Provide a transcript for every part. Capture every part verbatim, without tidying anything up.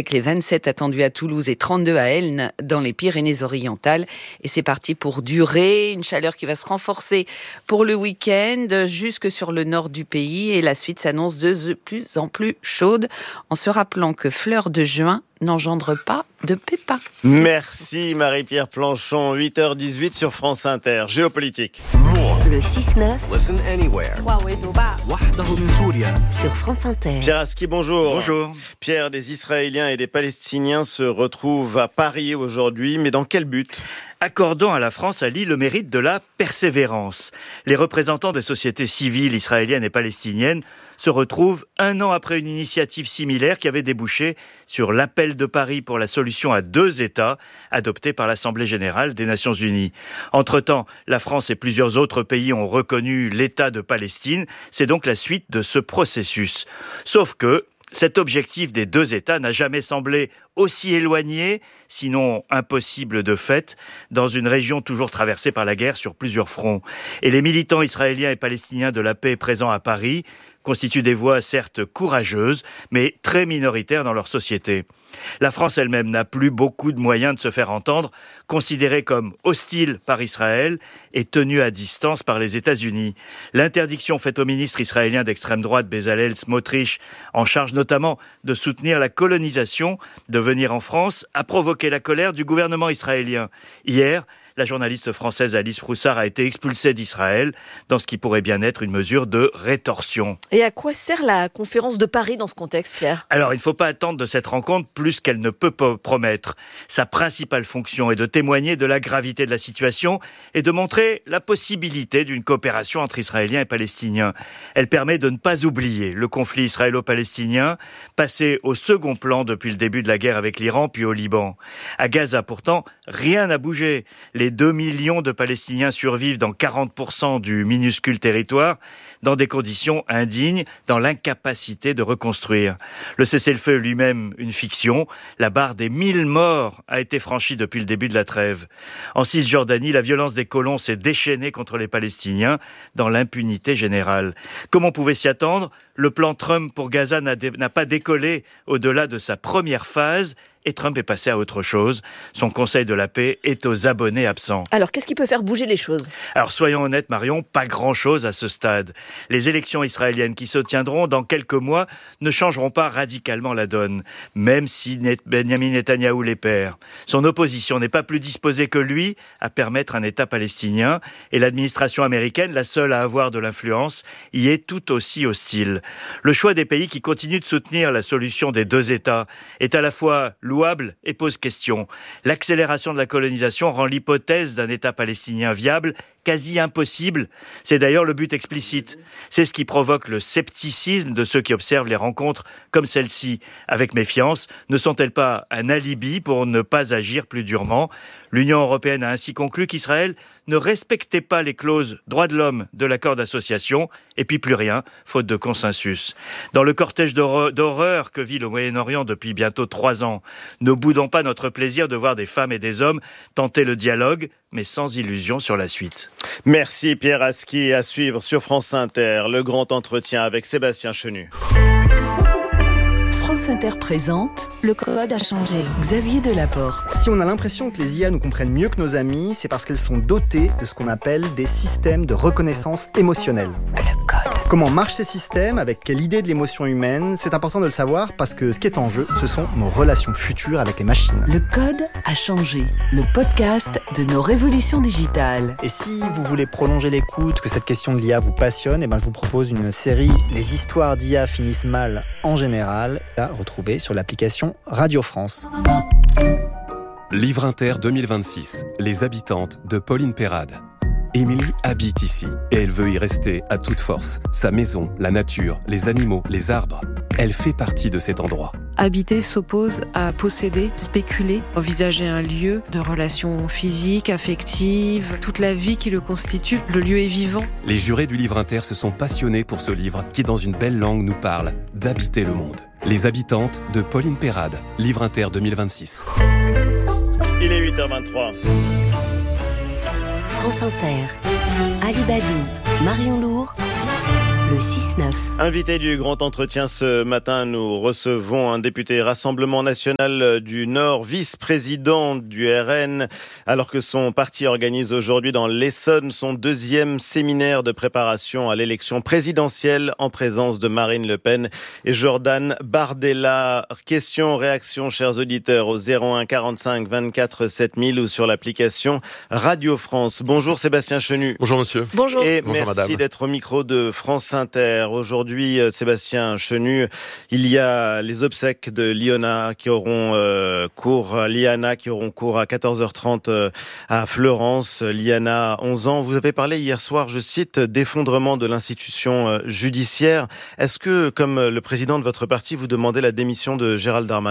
avec les vingt-sept attendus à Toulouse et trente-deux à Elne dans les Pyrénées-Orientales. Et c'est parti pour durer, une chaleur qui va se renforcer pour le week-end jusque sur le nord du pays. Et la suite s'annonce de plus en plus chaude, en se rappelant que fleur de juin n'engendre pas de pépins. Merci Marie-Pierre Planchon, huit heures dix-huit sur France Inter. Géopolitique. Le six neuf. Listen anywhere. Sur France Inter. Pierre Aski, bonjour. Bonjour. Pierre, des Israéliens et des Palestiniens se retrouvent à Paris aujourd'hui, mais dans quel but ? Accordant à la France, Ali, le mérite de la persévérance. Les représentants des sociétés civiles israéliennes et palestiniennes se retrouvent un an après une initiative similaire qui avait débouché sur l'appel de Paris pour la solution à deux États adopté par l'Assemblée générale des Nations unies. Entre-temps, la France et plusieurs autres pays ont reconnu l'État de Palestine. C'est donc la suite de ce processus. Sauf que cet objectif des deux États n'a jamais semblé aussi éloigné, sinon impossible de fait, dans une région toujours traversée par la guerre sur plusieurs fronts. Et les militants israéliens et palestiniens de la paix présents à Paris constituent des voix certes courageuses, mais très minoritaires dans leur société. La France elle-même n'a plus beaucoup de moyens de se faire entendre, considérée comme hostile par Israël et tenue à distance par les États-Unis. L'interdiction faite au ministre israélien d'extrême droite Bezalel Smotrich, en charge notamment de soutenir la colonisation, de venir en France, a provoqué la colère du gouvernement israélien. Hier, la journaliste française Alice Froussard a été expulsée d'Israël dans ce qui pourrait bien être une mesure de rétorsion. Et à quoi sert la conférence de Paris dans ce contexte, Pierre ? Alors, il ne faut pas attendre de cette rencontre plus qu'elle ne peut promettre. Sa principale fonction est de témoigner de la gravité de la situation et de montrer la possibilité d'une coopération entre Israéliens et Palestiniens. Elle permet de ne pas oublier le conflit israélo-palestinien, passé au second plan depuis le début de la guerre avec l'Iran puis au Liban. À Gaza, pourtant, rien n'a bougé. Les deux millions de Palestiniens survivent dans quarante pour cent du minuscule territoire, dans des conditions indignes, dans l'incapacité de reconstruire. Le cessez-le-feu est lui-même une fiction. La barre des mille morts a été franchie depuis le début de la trêve. En Cisjordanie, la violence des colons s'est déchaînée contre les Palestiniens dans l'impunité générale. Comme on pouvait s'y attendre, le plan Trump pour Gaza n'a, dé- n'a pas décollé au-delà de sa première phase. Et Trump est passé à autre chose. Son conseil de la paix est aux abonnés absents. Alors, qu'est-ce qui peut faire bouger les choses ? Alors, soyons honnêtes, Marion, pas grand-chose à ce stade. Les élections israéliennes qui se tiendront dans quelques mois ne changeront pas radicalement la donne, même si Benjamin Netanyahou les perd. Son opposition n'est pas plus disposée que lui à permettre un État palestinien, et l'administration américaine, la seule à avoir de l'influence, y est tout aussi hostile. Le choix des pays qui continuent de soutenir la solution des deux États est à la fois louable et pose question. L'accélération de la colonisation rend l'hypothèse d'un État palestinien viable quasi impossible. C'est d'ailleurs le but explicite. C'est ce qui provoque le scepticisme de ceux qui observent les rencontres comme celle-ci. Avec méfiance, ne sont-elles pas un alibi pour ne pas agir plus durement ? L'Union européenne a ainsi conclu qu'Israël ne respectait pas les clauses droits de l'homme de l'accord d'association, et puis plus rien, faute de consensus. Dans le cortège d'horreur, d'horreur que vit le Moyen-Orient depuis bientôt trois ans, ne boudons pas notre plaisir de voir des femmes et des hommes tenter le dialogue, mais sans illusion sur la suite. Merci Pierre Aski. À suivre sur France Inter, le grand entretien avec Sébastien Chenu. France Inter présente Le code a changé. Xavier Delaporte. Si on a l'impression que les I A nous comprennent mieux que nos amis, c'est parce qu'elles sont dotées de ce qu'on appelle des systèmes de reconnaissance émotionnelle. Le code. Comment marchent ces systèmes, avec quelle idée de l'émotion humaine, c'est important de le savoir parce que ce qui est en jeu, ce sont nos relations futures avec les machines. Le code a changé. Le podcast de nos révolutions digitales. Et si vous voulez prolonger l'écoute, que cette question de l'I A vous passionne, eh ben je vous propose une série « Les histoires d'I A finissent mal en général » à retrouver sur l'application Radio France. Livre Inter deux mille vingt-six. Les habitantes de Pauline Perrade. Émilie habite ici et elle veut y rester à toute force. Sa maison, la nature, les animaux, les arbres. Elle fait partie de cet endroit. Habiter s'oppose à posséder, spéculer, envisager un lieu de relations physiques, affectives, toute la vie qui le constitue. Le lieu est vivant. Les jurés du Livre Inter se sont passionnés pour ce livre qui, dans une belle langue, nous parle d'habiter le monde. Les habitantes de Pauline Perrade. Livre Inter deux mille vingt-six. Il est huit heures vingt-trois. France Inter. Ali Badou, Marion Lourd. Le six neuf. Invité du grand entretien ce matin, nous recevons un député Rassemblement National du Nord, vice-président du R N, alors que son parti organise aujourd'hui dans l'Essonne son deuxième séminaire de préparation à l'élection présidentielle en présence de Marine Le Pen et Jordan Bardella. Questions, réactions, chers auditeurs, au zéro un quarante-cinq vingt-quatre sept mille ou sur l'application Radio France. Bonjour Sébastien Chenu. Bonjour monsieur. Bonjour. Et Bonjour, merci madame. d'être au micro de France Inter. Aujourd'hui, Sébastien Chenu, il y a les obsèques de Liana qui auront euh, cours, Liana qui auront cours à quatorze heures trente euh, à Fleurance. Liana, onze ans. Vous avez parlé hier soir, je cite, d'effondrement de l'institution euh, judiciaire. Est-ce que, comme le président de votre parti, vous demandez la démission de Gérald Darmanin ?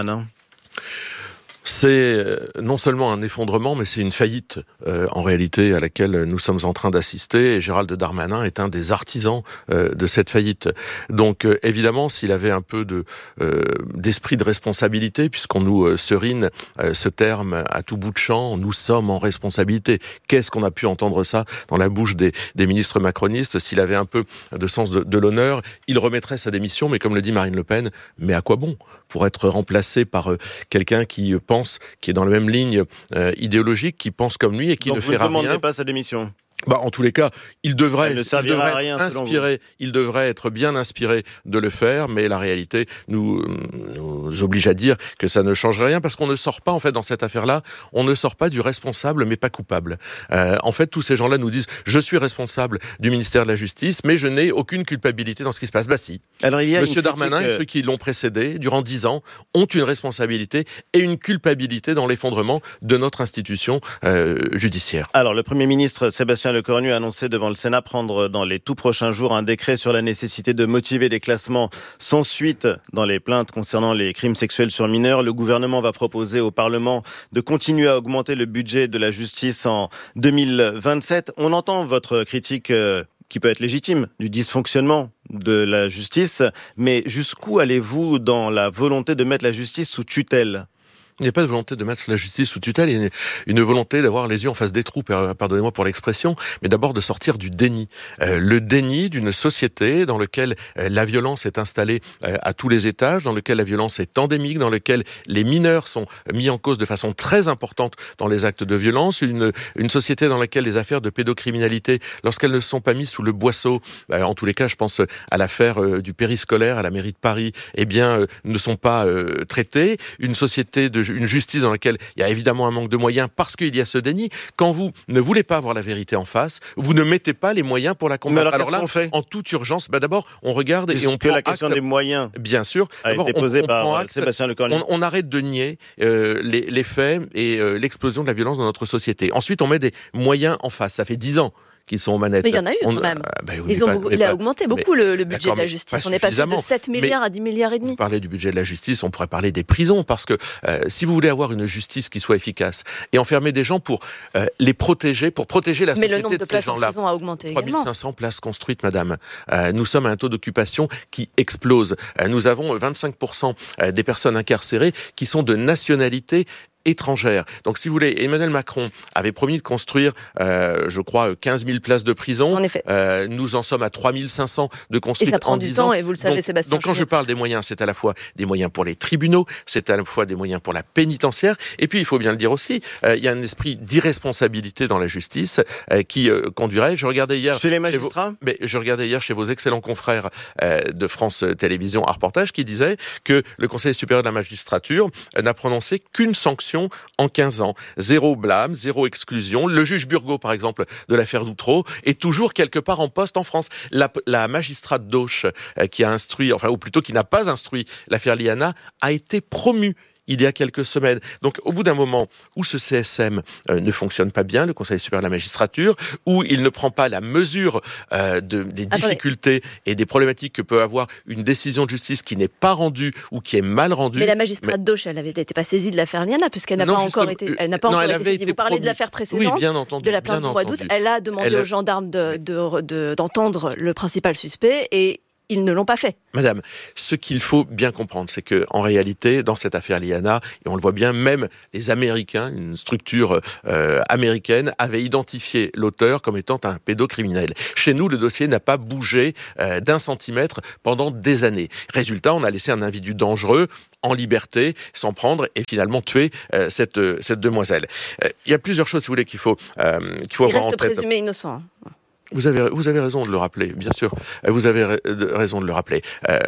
C'est non seulement un effondrement, mais c'est une faillite euh, en réalité à laquelle nous sommes en train d'assister. Et Gérald Darmanin est un des artisans euh, de cette faillite. Donc euh, évidemment, s'il avait un peu de euh, d'esprit de responsabilité, puisqu'on nous euh, serine euh, ce terme à tout bout de champ, nous sommes en responsabilité. Qu'est-ce qu'on a pu entendre ça dans la bouche des, des ministres macronistes? S'il avait un peu de sens de, de l'honneur, il remettrait sa démission. Mais comme le dit Marine Le Pen, mais à quoi bon? Pour être remplacé par euh, quelqu'un qui euh, pense qui est dans la même ligne euh, idéologique, qui pense comme lui et qui Donc ne vous fera ne demandez rien. pas sa démission ? Bah, en tous les cas, il devrait, Elle ne il servira devrait à rien, être selon inspiré, il devrait être bien inspiré de le faire, mais la réalité nous, nous oblige à dire que ça ne changerait rien, parce qu'on ne sort pas, en fait, dans cette affaire-là, on ne sort pas du responsable, mais pas coupable. Euh, en fait, tous ces gens-là nous disent, je suis responsable du ministère de la Justice, mais je n'ai aucune culpabilité dans ce qui se passe. Bah si. Alors, il y a Monsieur une Darmanin critique, et ceux qui l'ont précédé, durant dix ans, ont une responsabilité et une culpabilité dans l'effondrement de notre institution euh, judiciaire. Alors, le Premier ministre Sébastien Lecornu a annoncé devant le Sénat prendre dans les tout prochains jours un décret sur la nécessité de motiver des classements sans suite dans les plaintes concernant les crimes sexuels sur mineurs. Le gouvernement va proposer au Parlement de continuer à augmenter le budget de la justice en deux mille vingt-sept. On entend votre critique euh, qui peut être légitime du dysfonctionnement de la justice, mais jusqu'où allez-vous dans la volonté de mettre la justice sous tutelle ? Il n'y a pas de volonté de mettre la justice sous tutelle, il y a une volonté d'avoir les yeux en face des trous, pardonnez-moi pour l'expression, mais d'abord de sortir du déni. Euh, le déni d'une société dans laquelle euh, la violence est installée euh, à tous les étages, dans laquelle la violence est endémique, dans laquelle les mineurs sont mis en cause de façon très importante dans les actes de violence, une, une société dans laquelle les affaires de pédocriminalité, lorsqu'elles ne sont pas mises sous le boisseau, euh, en tous les cas je pense à l'affaire euh, du périscolaire à la mairie de Paris, eh bien euh, ne sont pas euh, traitées, une société de une justice dans laquelle il y a évidemment un manque de moyens parce qu'il y a ce déni. Quand vous ne voulez pas avoir la vérité en face, vous ne mettez pas les moyens pour la combattre. Mais alors, alors qu'est-ce là, qu'on fait en toute urgence, bah d'abord on regarde Puisque et on prend la question acte, des moyens bien sûr, a d'abord, été on, posée on par prend acte, Sébastien Lecornu. on, on arrête de nier euh, les, les faits et euh, l'explosion de la violence dans notre société. Ensuite, on met des moyens en face. Ça fait dix ans qu'ils sont aux manettes. Mais il y en a eu on, quand même. Euh, bah, oui, Ils mais ont, pas- beaucoup- mais il a pas- augmenté mais- beaucoup le, le budget d'accord, de la mais justice. pas On est passé de suffisamment. sept milliards à dix milliards et demi. Vous parlez du budget de la justice, on pourrait parler des prisons, parce que euh, si vous voulez avoir une justice qui soit efficace et enfermer des gens pour euh, les protéger, pour protéger la Mais société le nombre de de ces places en gens-là. prison a augmenté trois mille également. cinq cents places construites, madame. Euh, nous sommes à un taux d'occupation qui explose. Euh, nous avons vingt-cinq pour cent des personnes incarcérées qui sont de nationalité étrangère. Donc, si vous voulez, Emmanuel Macron avait promis de construire, euh, je crois, quinze mille places de prison. En effet. Euh, nous en sommes à trois mille cinq cents de Et construites ça prend en du dix temps, ans. et vous le savez, donc, Sébastien. Donc, quand je Chenu. parle des moyens, c'est à la fois des moyens pour les tribunaux, c'est à la fois des moyens pour la pénitentiaire, et puis, il faut bien le dire aussi, euh, il y a un esprit d'irresponsabilité dans la justice euh, qui euh, conduirait, je regardais hier... Chez les vos- magistrats ? mais je regardais hier chez vos excellents confrères euh, de France Télévisions un reportage qui disait que le Conseil supérieur de la magistrature euh, n'a prononcé qu'une sanction en quinze ans. Zéro blâme, zéro exclusion. Le juge Burgot, par exemple, de l'affaire Doutreau, est toujours quelque part en poste en France. La, la magistrate d'Auch euh, qui a instruit, enfin, ou plutôt qui n'a pas instruit l'affaire Liana, a été promue il y a quelques semaines. Donc, au bout d'un moment où ce C S M euh, ne fonctionne pas bien, le Conseil supérieur de la magistrature, où il ne prend pas la mesure euh, de, des difficultés Attendez. et des problématiques que peut avoir une décision de justice qui n'est pas rendue ou qui est mal rendue. Mais la magistrate d'Auch, elle avait été pas saisie de l'affaire Liana, puisqu'elle n'a Non, pas justement, encore été, elle n'a pas non, encore elle été avait saisie. été Vous parlez promue. de l'affaire précédente, Oui, bien entendu, de la plainte bien du mois entendu. d'août. Elle a demandé Elle a- aux gendarmes de, de, de- d'entendre le principal suspect et ils ne l'ont pas fait. Madame, ce qu'il faut bien comprendre, c'est que en réalité, dans cette affaire Liana, et on le voit bien, même les Américains, une structure euh, américaine, avaient identifié l'auteur comme étant un pédocriminel. Chez nous, le dossier n'a pas bougé euh, d'un centimètre pendant des années. Résultat, on a laissé un individu dangereux en liberté, s'en prendre et finalement tuer euh, cette, euh, cette demoiselle. Euh, il y a plusieurs choses, si vous voulez, qu'il faut, euh, qu'il faut il avoir en reste tête. présumé innocent. Vous avez, vous avez raison de le rappeler, bien sûr. Vous avez raison de le rappeler. Euh,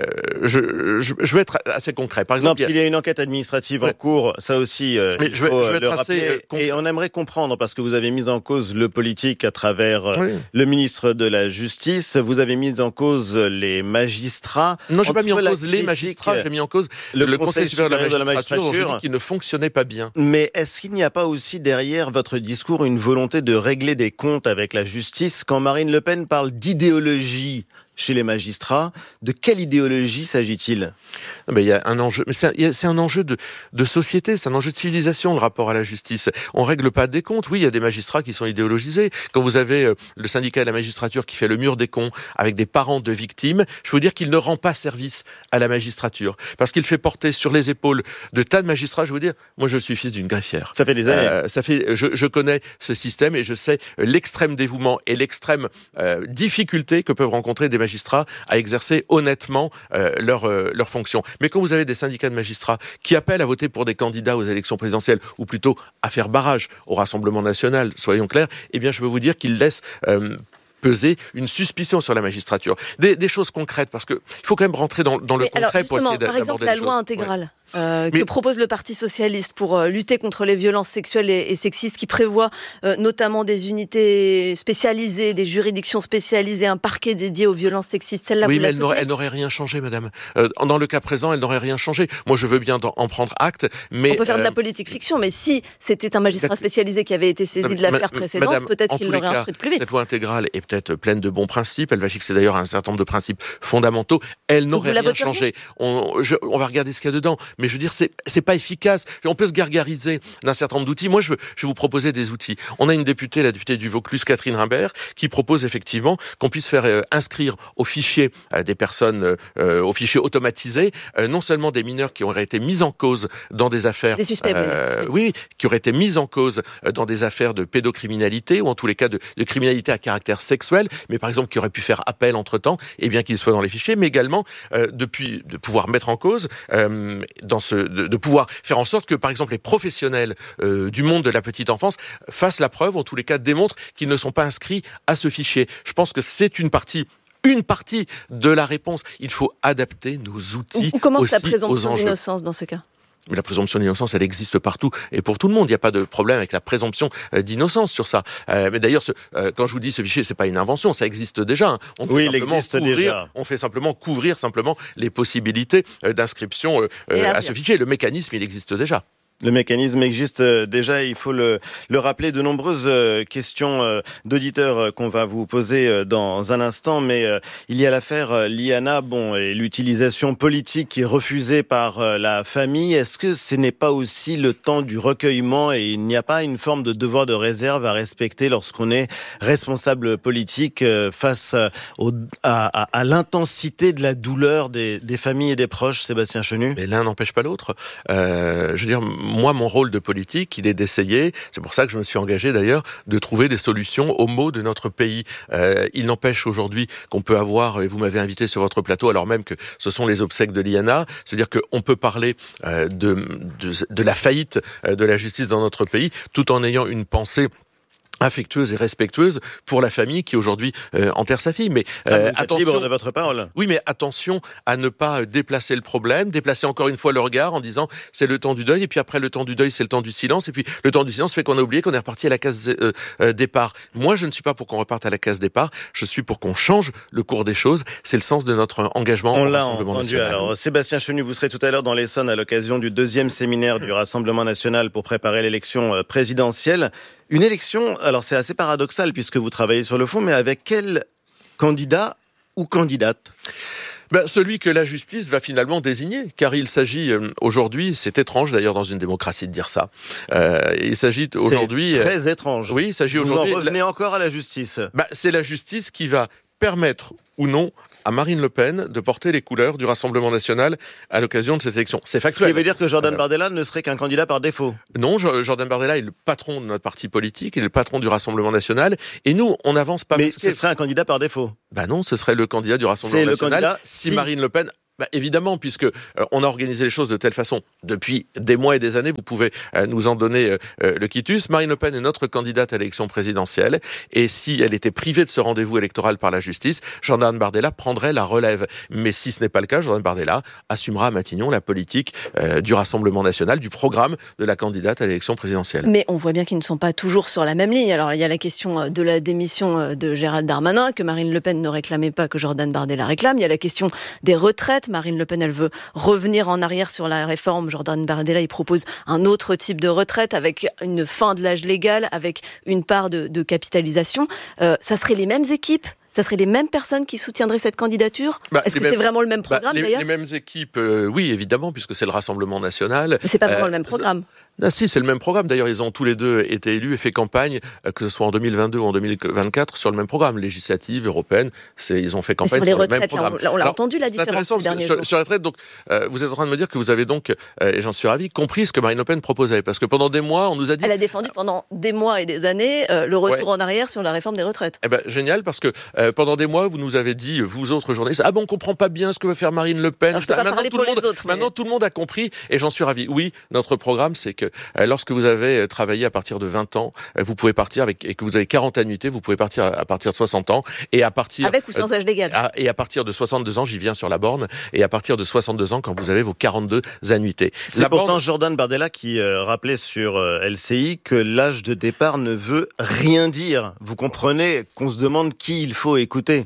je, je, je vais être assez concret. Par exemple, non, parce qu'il y a une enquête administrative ouais. en cours, ça aussi, euh, il je vais, faut je vais le assez rappeler. Concret. Et on aimerait comprendre, parce que vous avez mis en cause le politique à travers oui. le ministre de la Justice, vous avez mis en cause les magistrats. Non, j'ai pas mis en cause les magistrats, j'ai mis en cause le, le Conseil, Conseil supérieur de la magistrature, dont je dis qu'il ne fonctionnait pas bien. Mais est-ce qu'il n'y a pas aussi derrière votre discours une volonté de régler des comptes avec la justice quand Marine Le Pen parle d'idéologie chez les magistrats? De quelle idéologie s'agit-il? Mais il y a un enjeu, mais c'est un, c'est un enjeu de, de société, c'est un enjeu de civilisation, le rapport à la justice. On règle pas des comptes. Oui, il y a des magistrats qui sont idéologisés. Quand vous avez euh, le syndicat de la magistrature qui fait le mur des cons avec des parents de victimes, je veux dire qu'il ne rend pas service à la magistrature parce qu'il fait porter sur les épaules de tas de magistrats. Je veux dire, moi, je suis fils d'une greffière. Ça fait des années. Euh, ça fait, je, je connais ce système et je sais l'extrême dévouement et l'extrême euh, difficulté que peuvent rencontrer des magistrats à exercer honnêtement euh, leur euh, leur fonction. Mais quand vous avez des syndicats de magistrats qui appellent à voter pour des candidats aux élections présidentielles, ou plutôt à faire barrage au Rassemblement national, soyons clairs, eh bien je veux vous dire qu'ils laissent euh, peser une suspicion sur la magistrature. Des, des choses concrètes, parce qu'il faut quand même rentrer dans, dans le Mais concret alors, pour essayer d'aborder par exemple, la loi choses. intégrale. Ouais. Euh, Mais... que propose le Parti socialiste pour euh, lutter contre les violences sexuelles et, et sexistes, qui prévoit euh, notamment des unités spécialisées, des juridictions spécialisées, un parquet dédié aux violences sexistes. Celle-là, oui, vous mais la elle n'aurait, elle n'aurait rien changé, madame. Euh, dans le cas présent, elle n'aurait rien changé. Moi, je veux bien en prendre acte, mais... On peut faire euh... de la politique fiction, mais si c'était un magistrat spécialisé qui avait été saisi non, de l'affaire précédente, madame, peut-être qu'il l'aurait instruite plus vite. Cette loi intégrale est peut-être pleine de bons principes. Elle va fixer d'ailleurs un certain nombre de principes fondamentaux. Elle n'aurait rien changé. On, je, on va regarder ce qu'il y a dedans. Mais je veux dire, c'est, c'est pas efficace. On peut se gargariser d'un certain nombre d'outils. Moi, je veux, je vais vous proposer des outils. On a une députée, la députée du Vaucluse, Catherine Rimbert, qui propose effectivement qu'on puisse faire euh, inscrire au fichier euh, des personnes, euh, au fichier automatisé, euh, non seulement des mineurs qui auraient été mis en cause dans des affaires, des suspects, euh, oui. oui, qui auraient été mis en cause dans des affaires de pédocriminalité ou en tous les cas de, de criminalité à caractère sexuel, mais par exemple qui auraient pu faire appel entre-temps, et bien qu'ils soient dans les fichiers, mais également euh, depuis de pouvoir mettre en cause, euh, dans ce, de, de pouvoir faire en sorte que, par exemple, les professionnels euh, du monde de la petite enfance fassent la preuve, en tous les cas démontrent qu'ils ne sont pas inscrits à ce fichier. Je pense que c'est une partie une partie de la réponse. Il faut adapter nos outils. Où commence aussi la présomption aux enjeux. d'innocence dans ce cas? Mais la présomption d'innocence, elle existe partout et pour tout le monde. Il n'y a pas de problème avec la présomption d'innocence sur ça. Euh, mais d'ailleurs, ce, euh, quand je vous dis ce fichier, c'est pas une invention, ça existe déjà. Hein. On fait oui, simplement il existe couvrir, déjà. On fait simplement couvrir simplement les possibilités d'inscription euh, à ce fichier. Le mécanisme, il existe déjà. Le mécanisme existe déjà, il faut le, le rappeler. De nombreuses questions d'auditeurs qu'on va vous poser dans un instant, mais il y a l'affaire Liana, bon, et l'utilisation politique qui est refusée par la famille. Est-ce que ce n'est pas aussi le temps du recueillement et il n'y a pas une forme de devoir de réserve à respecter lorsqu'on est responsable politique face au, à, à, à l'intensité de la douleur des, des familles et des proches, Sébastien Chenu? Mais l'un n'empêche pas l'autre. Euh, je veux dire, moi, mon rôle de politique, il est d'essayer, c'est pour ça que je me suis engagé d'ailleurs, de trouver des solutions aux maux de notre pays. Euh, il n'empêche aujourd'hui qu'on peut avoir, et vous m'avez invité sur votre plateau, alors même que ce sont les obsèques de Liana, c'est-à-dire qu'on peut parler euh, de, de, de la faillite de la justice dans notre pays, tout en ayant une pensée affectueuse et respectueuse pour la famille qui aujourd'hui euh, enterre sa fille. Mais euh, ah, attention, libre de votre parole. Oui, mais attention à ne pas déplacer le problème, déplacer encore une fois le regard en disant c'est le temps du deuil et puis après le temps du deuil c'est le temps du silence et puis le temps du silence fait qu'on a oublié qu'on est reparti à la case euh, euh, départ. Moi, je ne suis pas pour qu'on reparte à la case départ. Je suis pour qu'on change le cours des choses. C'est le sens de notre engagement. On au l'a Rassemblement entendu. national. Alors, Sébastien Chenu, vous serez tout à l'heure dans l'Essonne à l'occasion du deuxième séminaire du Rassemblement national pour préparer l'élection présidentielle. Une élection, alors c'est assez paradoxal puisque vous travaillez sur le fond, mais avec quel candidat ou candidate ? Ben, celui que la justice va finalement désigner, car il s'agit euh, aujourd'hui, c'est étrange d'ailleurs dans une démocratie de dire ça, euh, il s'agit aujourd'hui... C'est très euh, étrange. Oui, il s'agit vous aujourd'hui... Vous en revenez la... encore à la justice ? Ben, c'est la justice qui va permettre ou non à Marine Le Pen de porter les couleurs du Rassemblement national à l'occasion de cette élection. C'est factuel. Ce qui veut dire que Jordan Bardella ne serait qu'un candidat par défaut. Non, Jordan Bardella est le patron de notre parti politique, il est le patron du Rassemblement national, et nous, on n'avance pas. Mais ce serait un candidat par défaut. Ben non, ce serait le candidat du Rassemblement C'est national. Le candidat si, si Marine Le Pen... Bah, évidemment, puisque euh, on a organisé les choses de telle façon depuis des mois et des années, vous pouvez euh, nous en donner euh, le quitus. Marine Le Pen est notre candidate à l'élection présidentielle, et si elle était privée de ce rendez-vous électoral par la justice, Jordan Bardella prendrait la relève. Mais si ce n'est pas le cas, Jordan Bardella assumera à Matignon la politique euh, du Rassemblement national, du programme de la candidate à l'élection présidentielle. Mais on voit bien qu'ils ne sont pas toujours sur la même ligne. Alors il y a la question de la démission de Gérald Darmanin, que Marine Le Pen ne réclamait pas, que Jordan Bardella réclame. Il y a la question des retraites. Marine Le Pen, elle veut revenir en arrière sur la réforme. Jordan Bardella, il propose un autre type de retraite avec une fin de l'âge légal, avec une part de, de capitalisation. Euh, ça serait les mêmes équipes? Ça serait les mêmes personnes qui soutiendraient cette candidature? bah, Est-ce que mêmes, c'est vraiment le même programme, bah, les, d'ailleurs les mêmes équipes, euh, oui, évidemment, puisque c'est le Rassemblement national. Mais c'est pas vraiment euh, le même programme. Ah si, c'est le même programme. D'ailleurs, ils ont tous les deux été élus et fait campagne, que ce soit en deux mille vingt-deux ou en deux mille vingt-quatre, sur le même programme, législative, européenne. C'est, ils ont fait campagne sur, sur les retraites, le même programme. On l'a, on l'a Alors, entendu la différence ces derniers sur, jours. Sur la retraite, donc, euh, vous êtes en train de me dire que vous avez donc, euh, et j'en suis ravi, compris ce que Marine Le Pen proposait. Parce que pendant des mois, on nous a dit... Elle a défendu pendant des mois et des années euh, le retour ouais. en arrière sur la réforme des retraites. Eh ben, génial, parce que euh, pendant des mois, vous nous avez dit, vous autres journalistes, ah bon, on comprend pas bien ce que veut faire Marine Le Pen. Alors, je peux pas maintenant, parler tout pour le monde, les autres. Mais... Maintenant, tout le monde a compris, et j'en suis ravi. Oui, notre programme, c'est que euh, lorsque vous avez travaillé à partir de vingt ans, vous pouvez partir avec, et que vous avez quarante annuités, vous pouvez partir à partir de soixante ans, et à partir... Avec ou sans âge légal. À, et à partir de soixante-deux ans, j'y viens sur la borne, et à partir de soixante-deux ans, quand vous avez vos quarante-deux annuités. C'est la pourtant borne... Jordan Bardella qui euh, rappelait sur euh, L C I que l'âge de départ ne veut rien dire. Vous comprenez qu'on se demande qui il faut écouter.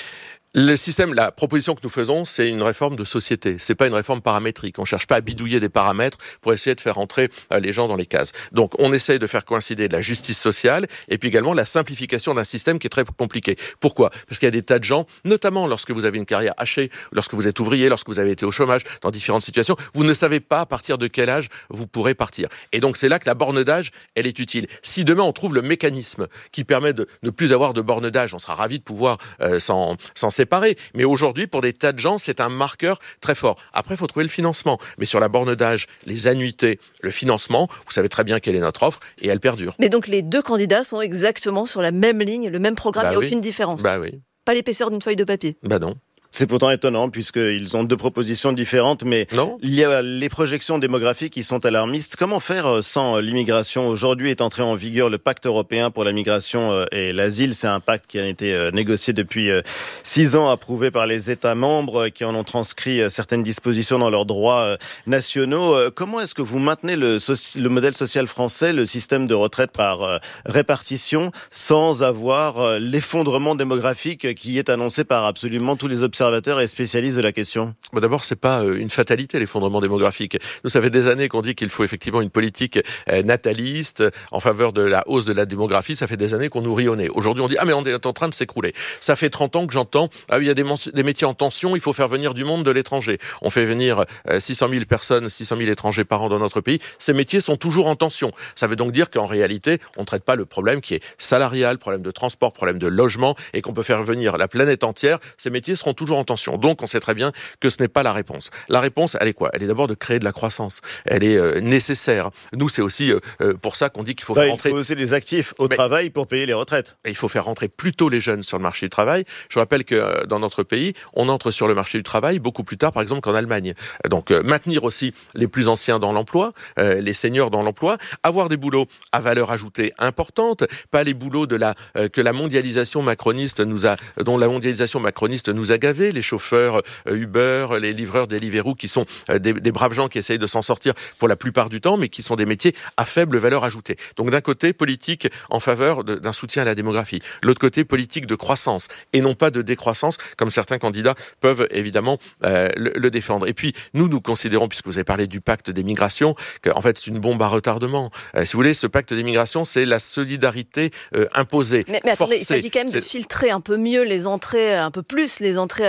Le système, la proposition que nous faisons, c'est une réforme de société. C'est pas une réforme paramétrique. On cherche pas à bidouiller des paramètres pour essayer de faire entrer euh, les gens dans les cases. Donc, on essaye de faire coïncider la justice sociale et puis également la simplification d'un système qui est très compliqué. Pourquoi ? Parce qu'il y a des tas de gens, notamment lorsque vous avez une carrière hachée, lorsque vous êtes ouvrier, lorsque vous avez été au chômage, dans différentes situations, vous ne savez pas à partir de quel âge vous pourrez partir. Et donc, c'est là que la borne d'âge, elle est utile. Si demain on trouve le mécanisme qui permet de ne plus avoir de borne d'âge, on sera ravis de pouvoir euh, s'en, s'en séparer. Mais aujourd'hui, pour des tas de gens, c'est un marqueur très fort. Après, il faut trouver le financement. Mais sur la borne d'âge, les annuités, le financement, vous savez très bien quelle est notre offre et elle perdure. Mais donc, les deux candidats sont exactement sur la même ligne, le même programme, il bah n'y a oui. aucune différence. Bah oui. Pas l'épaisseur d'une feuille de papier. Bah non. C'est pourtant étonnant puisqu'ils ont deux propositions différentes, mais non. il y a les projections démographiques qui sont alarmistes. Comment faire sans l'immigration ? Aujourd'hui est entré en vigueur le pacte européen pour la migration et l'asile. C'est un pacte qui a été négocié depuis six ans, approuvé par les États membres qui en ont transcrit certaines dispositions dans leurs droits nationaux. Comment est-ce que vous maintenez le, soci... le modèle social français, le système de retraite par répartition, sans avoir l'effondrement démographique qui est annoncé par absolument tous les observateurs et spécialistes de la question? Bon, d'abord, c'est pas une fatalité, l'effondrement démographique. Nous, ça fait des années qu'on dit qu'il faut effectivement une politique nataliste en faveur de la hausse de la démographie. Ça fait des années qu'on nous rit au nez. Aujourd'hui, on dit « Ah, mais on est en train de s'écrouler ». Ça fait trente ans que j'entends « Ah, il y a des, mon- des métiers en tension, il faut faire venir du monde de l'étranger ». On fait venir euh, six cent mille personnes, six cent mille étrangers par an dans notre pays. Ces métiers sont toujours en tension. Ça veut donc dire qu'en réalité, on ne traite pas le problème qui est salarial, problème de transport, problème de logement, et qu'on peut faire venir la planète entière. Ces métiers seront toujours en tension. Donc, on sait très bien que ce n'est pas la réponse. La réponse, elle est quoi ? Elle est d'abord de créer de la croissance. Elle est euh, nécessaire. Nous, c'est aussi euh, pour ça qu'on dit qu'il faut bah, faire rentrer... Il faut aussi les actifs au Mais... travail pour payer les retraites. Et il faut faire rentrer plutôt les jeunes sur le marché du travail. Je rappelle que euh, dans notre pays, on entre sur le marché du travail beaucoup plus tard, par exemple, qu'en Allemagne. Donc, euh, maintenir aussi les plus anciens dans l'emploi, euh, les seniors dans l'emploi, avoir des boulots à valeur ajoutée importante, pas les boulots de la euh, que la mondialisation macroniste nous a, dont la mondialisation macroniste nous a gavés, les chauffeurs euh, Uber, les livreurs Deliveroo, qui sont euh, des, des braves gens qui essayent de s'en sortir pour la plupart du temps, mais qui sont des métiers à faible valeur ajoutée. Donc d'un côté, politique en faveur de, d'un soutien à la démographie. L'autre côté, politique de croissance, et non pas de décroissance, comme certains candidats peuvent évidemment euh, le, le défendre. Et puis, nous, nous considérons, puisque vous avez parlé du pacte des migrations, qu'en fait, c'est une bombe à retardement. Euh, si vous voulez, ce pacte des migrations, c'est la solidarité euh, imposée, Mais, mais attendez, forcée. il s'agit quand même c'est... de filtrer un peu mieux les entrées, un peu plus les entrées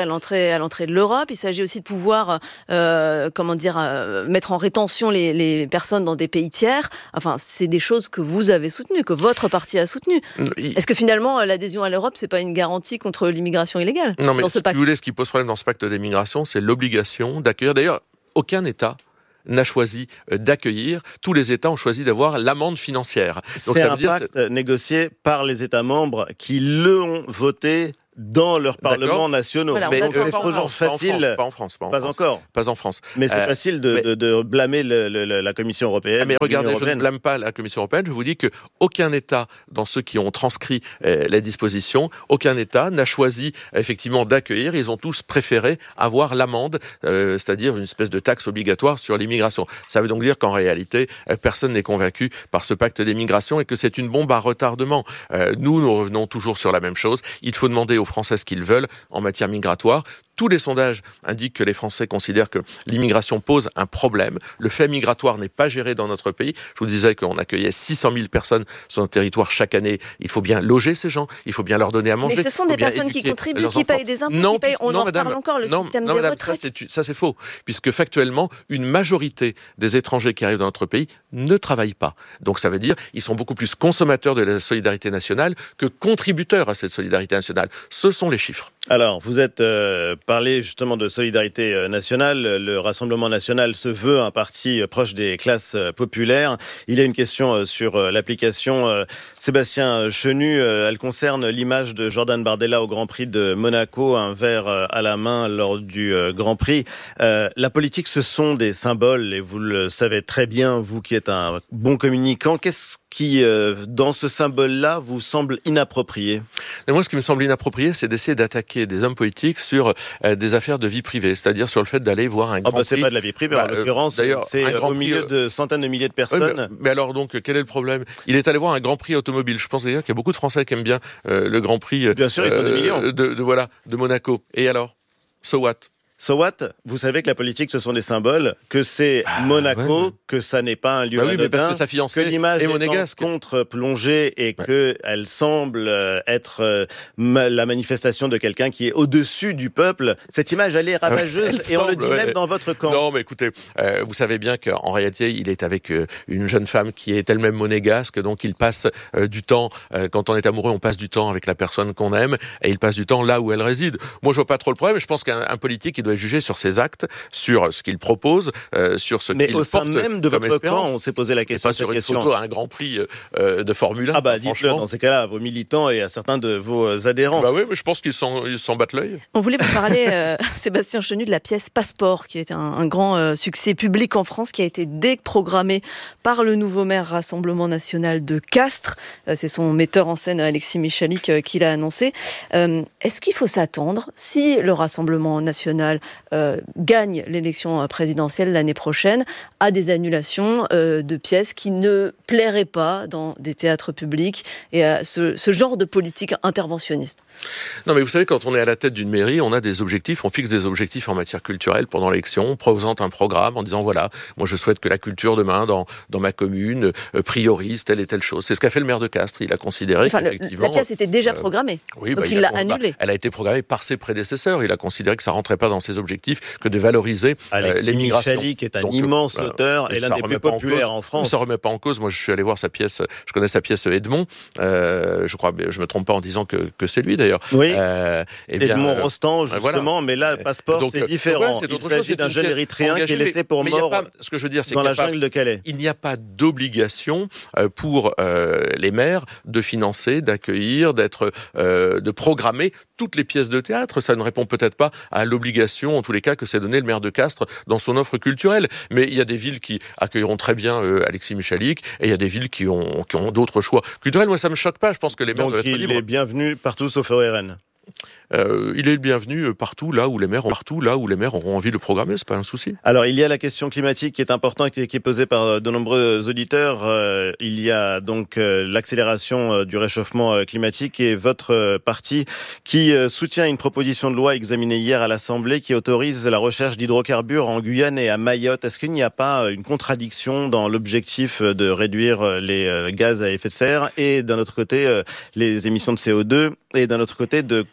à l'entrée, à l'entrée de l'Europe. Il s'agit aussi de pouvoir, euh, comment dire, euh, mettre en rétention les, les personnes dans des pays tiers. Enfin, c'est des choses que vous avez soutenues, que votre parti a soutenues. Il... Est-ce que finalement, l'adhésion à l'Europe, c'est pas une garantie contre l'immigration illégale? Non, mais dans ce si vous voulez, ce qui pose problème dans ce pacte d'immigration, c'est l'obligation d'accueillir. D'ailleurs, aucun État n'a choisi d'accueillir. Tous les États ont choisi d'avoir l'amende financière. Donc, c'est ça veut un dire pacte c'est... négocié par les États membres qui l'ont voté dans leurs parlements nationaux. Voilà, mais donc, c'est toujours facile. Pas en France. Pas, en pas France. encore. Pas en France. Mais c'est euh, facile de, mais... de, de blâmer le, le, la Commission européenne. Mais regardez, je ne blâme pas la Commission européenne. Je vous dis qu'aucun État, dans ceux qui ont transcrit euh, les dispositions, aucun État n'a choisi effectivement d'accueillir. Ils ont tous préféré avoir l'amende, euh, c'est-à-dire une espèce de taxe obligatoire sur l'immigration. Ça veut donc dire qu'en réalité, euh, personne n'est convaincu par ce pacte d'immigration et que c'est une bombe à retardement. Euh, nous, nous revenons toujours sur la même chose. Il faut demander aux Français ce qu'ils veulent en matière migratoire. Tous les sondages indiquent que les Français considèrent que l'immigration pose un problème. Le fait migratoire n'est pas géré dans notre pays. Je vous disais qu'on accueillait six cent mille personnes sur notre territoire chaque année. Il faut bien loger ces gens, il faut bien leur donner à manger. Mais ce sont des personnes qui contribuent, qui payent des impôts, non, qui payent, on non, en madame, parle encore, le non, système non, des madame, retraites. Ça c'est, ça c'est faux, puisque factuellement, une majorité des étrangers qui arrivent dans notre pays ne travaillent pas. Donc ça veut dire qu'ils sont beaucoup plus consommateurs de la solidarité nationale que contributeurs à cette solidarité nationale. Ce sont les chiffres. Alors, vous êtes euh, parlé justement de solidarité nationale. Le Rassemblement national se veut un parti proche des classes populaires. Il y a une question sur l'application Sébastien Chenu. Elle concerne l'image de Jordan Bardella au Grand Prix de Monaco, un verre à la main lors du Grand Prix. Euh, la politique, ce sont des symboles et vous le savez très bien, vous qui êtes un bon communicant. Qu'est-ce qui, euh, dans ce symbole-là, vous semble inapproprié? Et moi, ce qui me semble inapproprié, c'est d'essayer d'attaquer des hommes politiques sur euh, des affaires de vie privée, c'est-à-dire sur le fait d'aller voir un grand oh bah, c'est prix. pas de la vie privée, bah, en l'occurrence, euh, c'est au prix, milieu de centaines de milliers de personnes. Oui, mais, mais alors donc, quel est le problème? Il est allé voir un grand prix automobile. Je pense d'ailleurs qu'il y a beaucoup de Français qui aiment bien euh, le grand prix bien sûr, ils sont des millions. De, de, de, voilà, de Monaco. Et alors? So what? So what? Vous savez que la politique, ce sont des symboles, que c'est ah, Monaco, ouais. que ça n'est pas un lieu bah oui, anodin, mais parce que, sa fiancée que l'image est, est monégasque. contre-plongée et ouais. qu'elle semble être euh, ma, la manifestation de quelqu'un qui est au-dessus du peuple. Cette image, elle est ravageuse elle et semble, on le dit ouais. même dans votre camp. Non, mais écoutez, euh, vous savez bien qu'en réalité, il est avec euh, une jeune femme qui est elle-même monégasque, donc il passe euh, du temps, euh, quand on est amoureux, on passe du temps avec la personne qu'on aime et il passe du temps là où elle réside. Moi, je vois pas trop le problème. Je pense qu'un un politique, il doit juger sur ses actes, sur ce qu'il propose, euh, sur ce mais qu'il porte. Mais au sein même de votre espérance. camp, on s'est posé la question. Et pas sur une question. Photo à un Grand Prix euh, de Formule un. Ah bah dites-le dans ces cas-là à vos militants et à certains de vos adhérents. Bah oui, mais je pense qu'ils s'en, ils s'en battent l'œil. On voulait vous parler, euh, Sébastien Chenu, de la pièce Passeport, qui est un, un grand euh, succès public en France, qui a été déprogrammé par le nouveau maire Rassemblement National de Castres. Euh, c'est son metteur en scène, Alexis Michalik, euh, qui l'a annoncé. Euh, est-ce qu'il faut s'attendre, si le Rassemblement National euh, gagne l'élection présidentielle l'année prochaine, à des annulations euh, de pièces qui ne plairaient pas dans des théâtres publics et à ce, ce genre de politique interventionniste? Non, mais vous savez, quand on est à la tête d'une mairie, on a des objectifs, on fixe des objectifs en matière culturelle pendant l'élection, on présente un programme en disant voilà, moi je souhaite que la culture demain dans, dans ma commune euh, priorise telle et telle chose. C'est ce qu'a fait le maire de Castres. Il a considéré enfin, qu'effectivement... La pièce était déjà programmée, euh, oui, donc bah, il, il l'a annulée. Bah, elle a été programmée par ses prédécesseurs. Il a considéré que ça rentrait pas dans ses objectifs que de valoriser euh, l'immigration. Alexis Michalik est un donc, immense euh, auteur et, et l'un des plus populaires en, en France. Ça remet pas en cause. Moi, je suis allé voir sa pièce. Je connais sa pièce Edmond. Euh, je crois, je me trompe pas en disant que, que c'est lui d'ailleurs. Oui. Euh, eh bien, Edmond euh, Rostand, justement. Voilà. Mais là, Passeport, donc, c'est différent. Ouais, c'est il s'agit d'un jeune érythréen qui est laissé pour mort pas, ce que je veux dire, c'est dans la pas, jungle de Calais. Il n'y a pas d'obligation euh, pour euh, les maires de financer, d'accueillir, d'être, euh, de programmer toutes les pièces de théâtre. Ça ne répond peut-être pas à l'obligation, en tous les cas, que s'est donné le maire de Castres dans son offre culturelle. Mais il y a des villes qui accueilleront très bien euh, Alexis Michalik et il y a des villes qui ont, qui ont d'autres choix culturels. Moi, ça me choque pas. Je pense que les maires donc doivent être libres. Donc il est bienvenu partout sauf au R N. Euh, il est le bienvenu partout là où les maires, partout là où les maires auront envie de le programmer, c'est pas un souci. Alors il y a la question climatique qui est importante et qui est posée par de nombreux auditeurs. Euh, il y a donc euh, l'accélération euh, du réchauffement euh, climatique et votre euh, parti qui euh, soutient une proposition de loi examinée hier à l'Assemblée qui autorise la recherche d'hydrocarbures en Guyane et à Mayotte. Est-ce qu'il n'y a pas une contradiction dans l'objectif de réduire les euh, gaz à effet de serre et d'un autre côté euh, les émissions de C O deux et d'un autre côté de continuer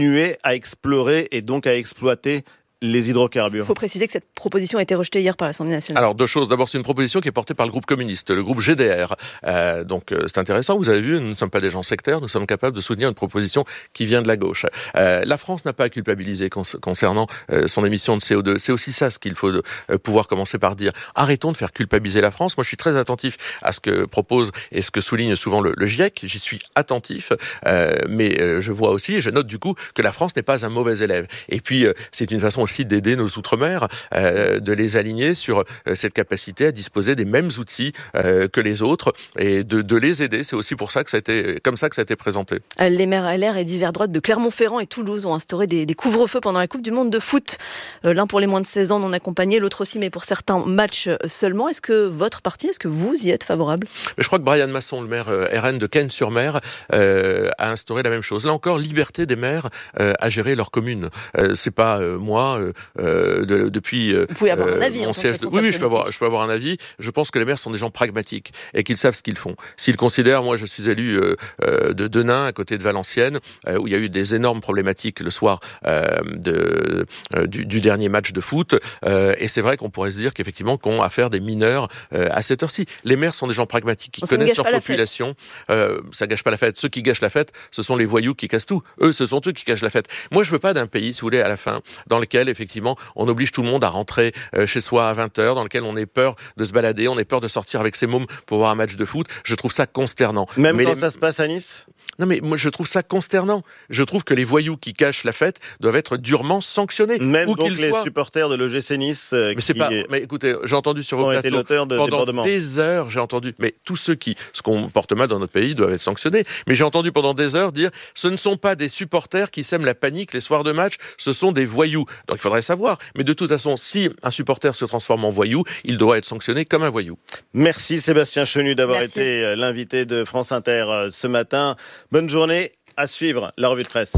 continuer à explorer et donc à exploiter les hydrocarbures. Il faut préciser que cette proposition a été rejetée hier par l'Assemblée nationale. Alors, deux choses. D'abord, c'est une proposition qui est portée par le groupe communiste, le groupe G D R. Euh, donc, euh, c'est intéressant. Vous avez vu, nous ne sommes pas des gens sectaires. Nous sommes capables de soutenir une proposition qui vient de la gauche. Euh, la France n'a pas à culpabiliser con- concernant euh, son émission de C O deux. C'est aussi ça ce qu'il faut euh, pouvoir commencer par dire. Arrêtons de faire culpabiliser la France. Moi, je suis très attentif à ce que propose et ce que souligne souvent le, le GIEC. J'y suis attentif. Euh, mais euh, je vois aussi, et je note du coup, que la France n'est pas un mauvais élève. Et puis, euh, c'est une façon aussi d'aider nos outre-mer, euh, de les aligner sur euh, cette capacité à disposer des mêmes outils euh, que les autres et de, de les aider. C'est aussi pour ça que ça a été, comme ça que ça a été présenté. Les maires L R et divers droites de Clermont-Ferrand et Toulouse ont instauré des, des couvre-feux pendant la Coupe du Monde de foot. Euh, l'un pour les moins de seize ans non accompagnés, l'autre aussi, mais pour certains matchs seulement. Est-ce que votre parti, est-ce que vous y êtes favorable ? Je crois que Brian Masson, le maire euh, R N de Cannes-sur-Mer, euh, a instauré la même chose. Là encore, liberté des maires euh, à gérer leur commune. Euh, c'est pas euh, moi... Euh, Euh, de, depuis Vous pouvez avoir euh, un avis mon en tant que siège de... Oui, oui, je peux avoir, je peux avoir un avis. Je pense que les maires sont des gens pragmatiques et qu'ils savent ce qu'ils font. S'ils considèrent, moi, je suis élu euh, euh, de Denain, à côté de Valenciennes, euh, où il y a eu des énormes problématiques le soir euh, de, euh, du, du dernier match de foot. Euh, et c'est vrai qu'on pourrait se dire qu'effectivement, qu'on a affaire des mineurs euh, à cette heure-ci. Les maires sont des gens pragmatiques qui ça connaissent leur la population. Euh, ça gâche pas la fête. Ceux qui gâchent la fête, ce sont les voyous qui cassent tout. Eux, ce sont eux qui gâchent la fête. Moi, je veux pas d'un pays, si vous voulez, à la fin, dans lequel effectivement on oblige tout le monde à rentrer chez soi à vingt heures, dans lequel on ait peur de se balader, on ait peur de sortir avec ses mômes pour voir un match de foot. Je trouve ça consternant. Même mais quand les... ça se passe à Nice ? Non mais moi je trouve ça consternant. Je trouve que les voyous qui cachent la fête doivent être durement sanctionnés. Même où donc qu'ils les soient. supporters de l'O G C Nice euh, mais qui c'est pas. Mais écoutez, j'ai entendu sur vos ont plateaux été l'auteur de pendant débordements. des heures, j'ai entendu. Mais tous ceux qui se comportent mal dans notre pays doivent être sanctionnés. Mais j'ai entendu pendant des heures dire, ce ne sont pas des supporters qui sèment la panique les soirs de match, ce sont des voyous. Donc il faudrait savoir. Mais de toute façon, si un supporter se transforme en voyou, il doit être sanctionné comme un voyou. Merci Sébastien Chenu d'avoir Merci. été l'invité de France Inter ce matin. Bonne journée. À suivre la revue de presse.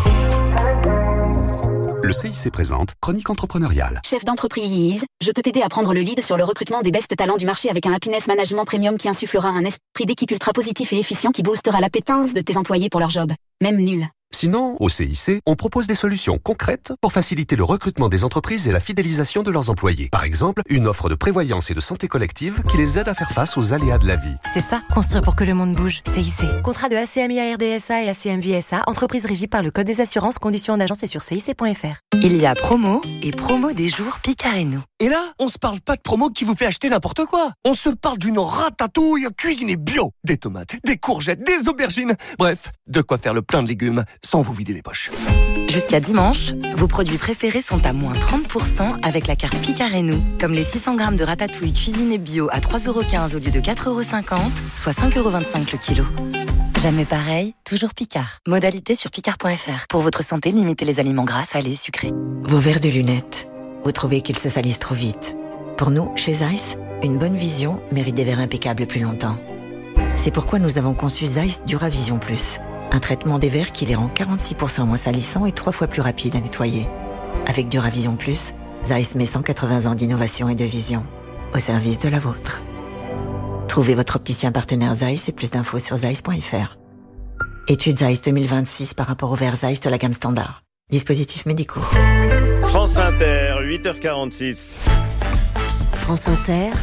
Le C I C présente Chronique entrepreneuriale. Chef d'entreprise, je peux t'aider à prendre le lead sur le recrutement des best talents du marché avec un happiness management premium qui insufflera un esprit d'équipe ultra positif et efficient qui boostera l'appétence de tes employés pour leur job, même nul. Sinon, au C I C, on propose des solutions concrètes pour faciliter le recrutement des entreprises et la fidélisation de leurs employés. Par exemple, une offre de prévoyance et de santé collective qui les aide à faire face aux aléas de la vie. C'est ça, construire pour que le monde bouge. C I C. Contrat de A C M I A R D S A et A C M V S A, entreprise régie par le Code des assurances, conditions en agence et sur C I C point F R. Il y a promo et promo des jours Picard et nous. Et là, on se parle pas de promo qui vous fait acheter n'importe quoi. On se parle d'une ratatouille cuisinée bio. Des tomates, des courgettes, des aubergines. Bref, de quoi faire le plein de légumes sans vous vider les poches. Jusqu'à dimanche, vos produits préférés sont à moins trente pour cent avec la carte Picard et nous. Comme les six cents grammes de ratatouille cuisinée bio à trois euros quinze au lieu de quatre euros cinquante, soit cinq euros vingt-cinq le kilo. Jamais pareil, toujours Picard. Modalité sur picard point F R. Pour votre santé, limitez les aliments gras, salés, sucrés. Vos verres de lunettes. Vous trouvez qu'ils se salissent trop vite. Pour nous, chez Zeiss, une bonne vision mérite des verres impeccables plus longtemps. C'est pourquoi nous avons conçu Zeiss Duravision Plus. Un traitement des verres qui les rend quarante-six pour cent moins salissants et trois fois plus rapides à nettoyer. Avec Duravision Plus, Zeiss met cent quatre-vingts ans d'innovation et de vision au service de la vôtre. Trouvez votre opticien partenaire Zeiss et plus d'infos sur zeiss point F R. Étude Zeiss deux mille vingt-six par rapport au verre Zeiss de la gamme standard. Dispositifs médicaux. France Inter, huit heures quarante-six. France Inter,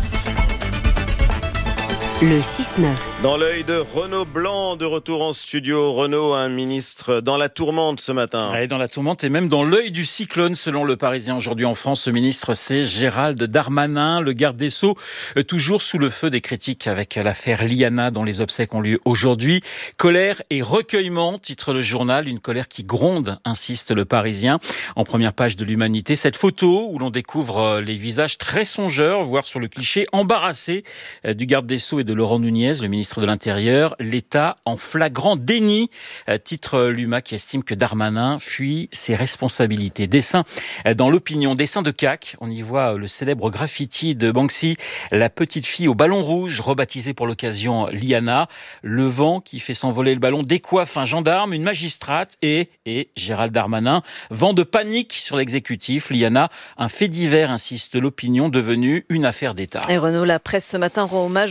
le six neuf. Dans l'œil de Renaud Blanc, de retour en studio. Renaud, un ministre dans la tourmente ce matin. Ouais, dans la tourmente et même dans l'œil du cyclone, selon le Parisien aujourd'hui en France. Ce ministre, c'est Gérald Darmanin, le garde des Sceaux, toujours sous le feu des critiques avec l'affaire Liana, dont les obsèques ont lieu aujourd'hui. Colère et recueillement, titre le journal. Une colère qui gronde, insiste le Parisien. En première page de l'Humanité, cette photo où l'on découvre les visages très songeurs, voire sur le cliché embarrassé du garde des Sceaux et de Laurent Nunez, le ministre de l'Intérieur, l'État en flagrant déni, titre l'U M A qui estime que Darmanin fuit ses responsabilités. Dessin dans l'opinion, dessin de C A C, on y voit le célèbre graffiti de Banksy, la petite fille au ballon rouge, rebaptisée pour l'occasion Liana, le vent qui fait s'envoler le ballon décoiffe un gendarme, une magistrate et, et Gérald Darmanin, vent de panique sur l'exécutif, Liana, un fait divers, insiste l'opinion, devenu une affaire d'État. Et Renaud, la presse ce matin rend hommage aux navigateurs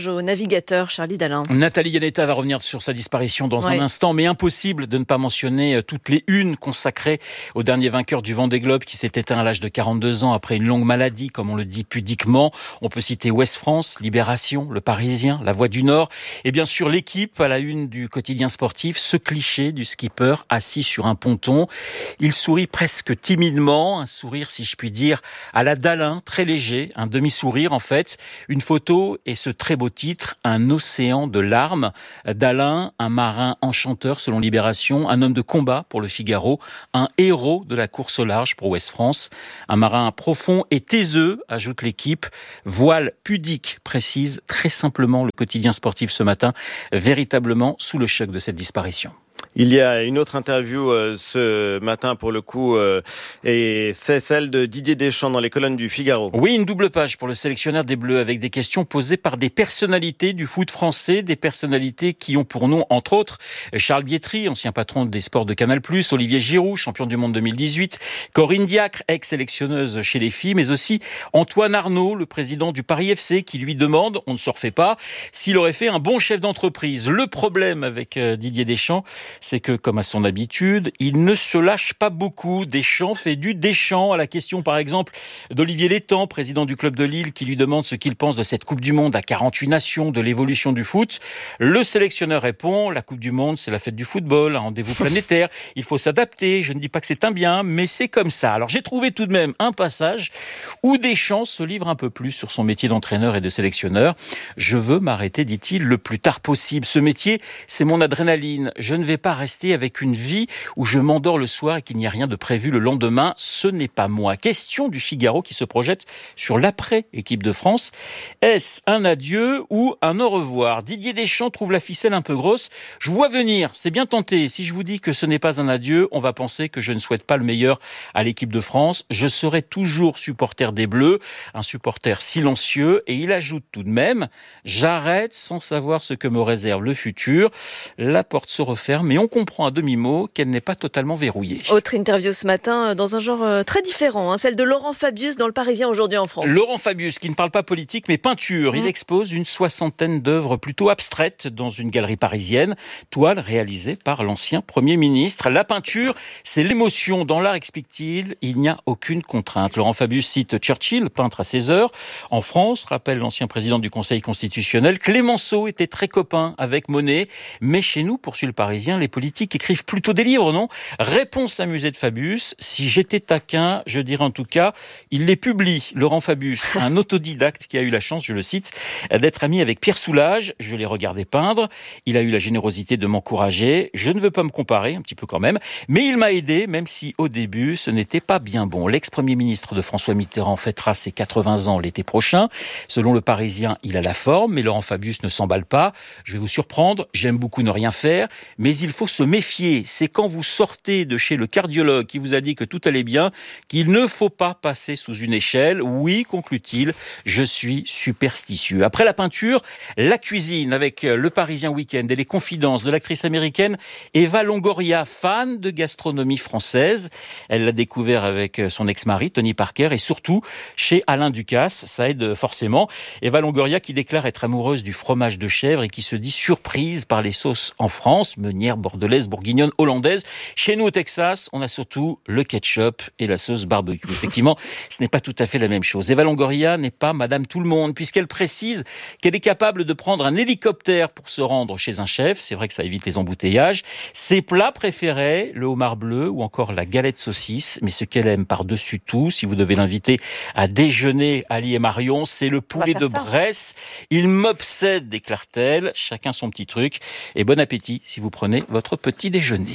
navigateur, Charlie Dalin. Nathalie Yanetta va revenir sur sa disparition dans ouais. un instant, mais impossible de ne pas mentionner toutes les unes consacrées au dernier vainqueur du Vendée Globe qui s'est éteint à l'âge de quarante-deux ans après une longue maladie, comme on le dit pudiquement. On peut citer Ouest France, Libération, Le Parisien, La Voix du Nord et bien sûr l'équipe à la une du quotidien sportif, ce cliché du skipper assis sur un ponton. Il sourit presque timidement, un sourire si je puis dire à la Dalin, très léger, un demi-sourire en fait. Une photo et ce très beau titre, Un océan de larmes. Dalin, un marin enchanteur selon Libération, un homme de combat pour Le Figaro, un héros de la course au large pour Ouest France. Un marin profond et taiseux, ajoute l'équipe. Voile pudique, précise très simplement le quotidien sportif ce matin, véritablement sous le choc de cette disparition. Il y a une autre interview euh, ce matin pour le coup euh, et c'est celle de Didier Deschamps dans les colonnes du Figaro. Oui, une double page pour le sélectionneur des Bleus avec des questions posées par des personnalités du foot français, des personnalités qui ont pour nom entre autres Charles Bietri, ancien patron des sports de Canal plus, Olivier Giroud, champion du monde deux mille dix-huit, Corinne Diacre, ex-sélectionneuse chez les filles, mais aussi Antoine Arnaud, le président du Paris F C, qui lui demande, on ne se refait pas, s'il aurait fait un bon chef d'entreprise. Le problème avec Didier Deschamps, c'est que, comme à son habitude, il ne se lâche pas beaucoup. Deschamps fait du Deschamps. À la question, par exemple, d'Olivier Létang, président du club de Lille, qui lui demande ce qu'il pense de cette Coupe du Monde à quarante-huit nations, de l'évolution du foot. Le sélectionneur répond, la Coupe du Monde, c'est la fête du football, un rendez-vous planétaire. Il faut s'adapter. Je ne dis pas que c'est un bien, mais c'est comme ça. Alors, j'ai trouvé tout de même un passage où Deschamps se livre un peu plus sur son métier d'entraîneur et de sélectionneur. Je veux m'arrêter, dit-il, le plus tard possible. Ce métier, c'est mon adrénaline. Je ne vais pas rester avec une vie où je m'endors le soir et qu'il n'y a rien de prévu le lendemain. Ce n'est pas moi. Question du Figaro qui se projette sur l'après-équipe de France. Est-ce un adieu ou un au revoir? Didier Deschamps trouve la ficelle un peu grosse. Je vois venir, c'est bien tenté. Si je vous dis que ce n'est pas un adieu, on va penser que je ne souhaite pas le meilleur à l'équipe de France. Je serai toujours supporter des Bleus, un supporter silencieux. Et il ajoute tout de même, j'arrête sans savoir ce que me réserve le futur. La porte se referme, mais on comprend à demi-mot qu'elle n'est pas totalement verrouillée. Autre interview ce matin dans un genre très différent, hein, celle de Laurent Fabius dans Le Parisien aujourd'hui en France. Laurent Fabius qui ne parle pas politique mais peinture. Mmh. Il expose une soixantaine d'œuvres plutôt abstraites dans une galerie parisienne, toile réalisée par l'ancien Premier ministre. La peinture, c'est l'émotion. Dans l'art, explique-t-il, il n'y a aucune contrainte. Laurent Fabius cite Churchill, peintre à ses heures. En France, rappelle l'ancien président du Conseil constitutionnel, Clémenceau était très copain avec Monet. Mais chez nous, poursuit Le Parisien, les politiques écrivent plutôt des livres, non? Réponse amusée de Fabius. Si j'étais taquin, je dirais en tout cas, il les publie. Laurent Fabius, un autodidacte qui a eu la chance, je le cite, d'être ami avec Pierre Soulages. Je l'ai regardé peindre. Il a eu la générosité de m'encourager. Je ne veux pas me comparer, un petit peu quand même, mais il m'a aidé, même si au début, ce n'était pas bien bon. L'ex-premier ministre de François Mitterrand fêtera ses quatre-vingts ans l'été prochain. Selon Le Parisien, il a la forme, mais Laurent Fabius ne s'emballe pas. Je vais vous surprendre, j'aime beaucoup ne rien faire, mais il faut se méfier. C'est quand vous sortez de chez le cardiologue qui vous a dit que tout allait bien qu'il ne faut pas passer sous une échelle. Oui, conclut-il, je suis superstitieux. Après la peinture, la cuisine avec Le Parisien Week-end et les confidences de l'actrice américaine Eva Longoria, fan de gastronomie française. Elle l'a découvert avec son ex-mari Tony Parker et surtout chez Alain Ducasse. Ça aide forcément. Eva Longoria qui déclare être amoureuse du fromage de chèvre et qui se dit surprise par les sauces en France, meunière, bordelaise, bourguignonne, hollandaise. Chez nous au Texas, on a surtout le ketchup et la sauce barbecue. Effectivement, ce n'est pas tout à fait la même chose. Eva Longoria n'est pas Madame Tout-le-Monde, puisqu'elle précise qu'elle est capable de prendre un hélicoptère pour se rendre chez un chef. C'est vrai que ça évite les embouteillages. Ses plats préférés, le homard bleu ou encore la galette saucisse. Mais ce qu'elle aime par-dessus tout, si vous devez l'inviter à déjeuner, Ali et Marion, c'est le poulet de Bresse. Il m'obsède, déclare-t-elle. Chacun son petit truc. Et bon appétit si vous prenez votre petit déjeuner.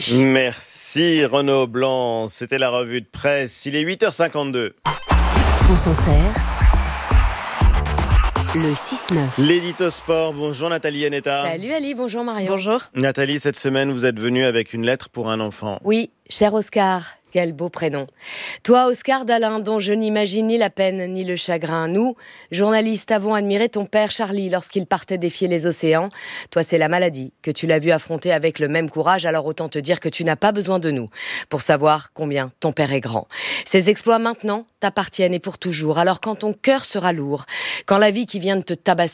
Merci Renaud Blanc. C'était la revue de presse. Il est huit heures cinquante-deux. France Inter. Le six neuf. L'édito sport. Bonjour Nathalie Yanetta. Salut Ali, bonjour Marion. Bonjour. Nathalie, cette semaine, vous êtes venue avec une lettre pour un enfant. Oui, cher Oscar. Quel beau prénom. Toi, Oscar Dalin, dont je n'imagine ni la peine ni le chagrin. Nous, journalistes, avons admiré ton père Charlie lorsqu'il partait défier les océans. Toi, c'est la maladie que tu l'as vu affronter avec le même courage, alors autant te dire que tu n'as pas besoin de nous pour savoir combien ton père est grand. Ces exploits maintenant t'appartiennent et pour toujours. Alors quand ton cœur sera lourd, quand la vie qui vient de te tabasser, hein,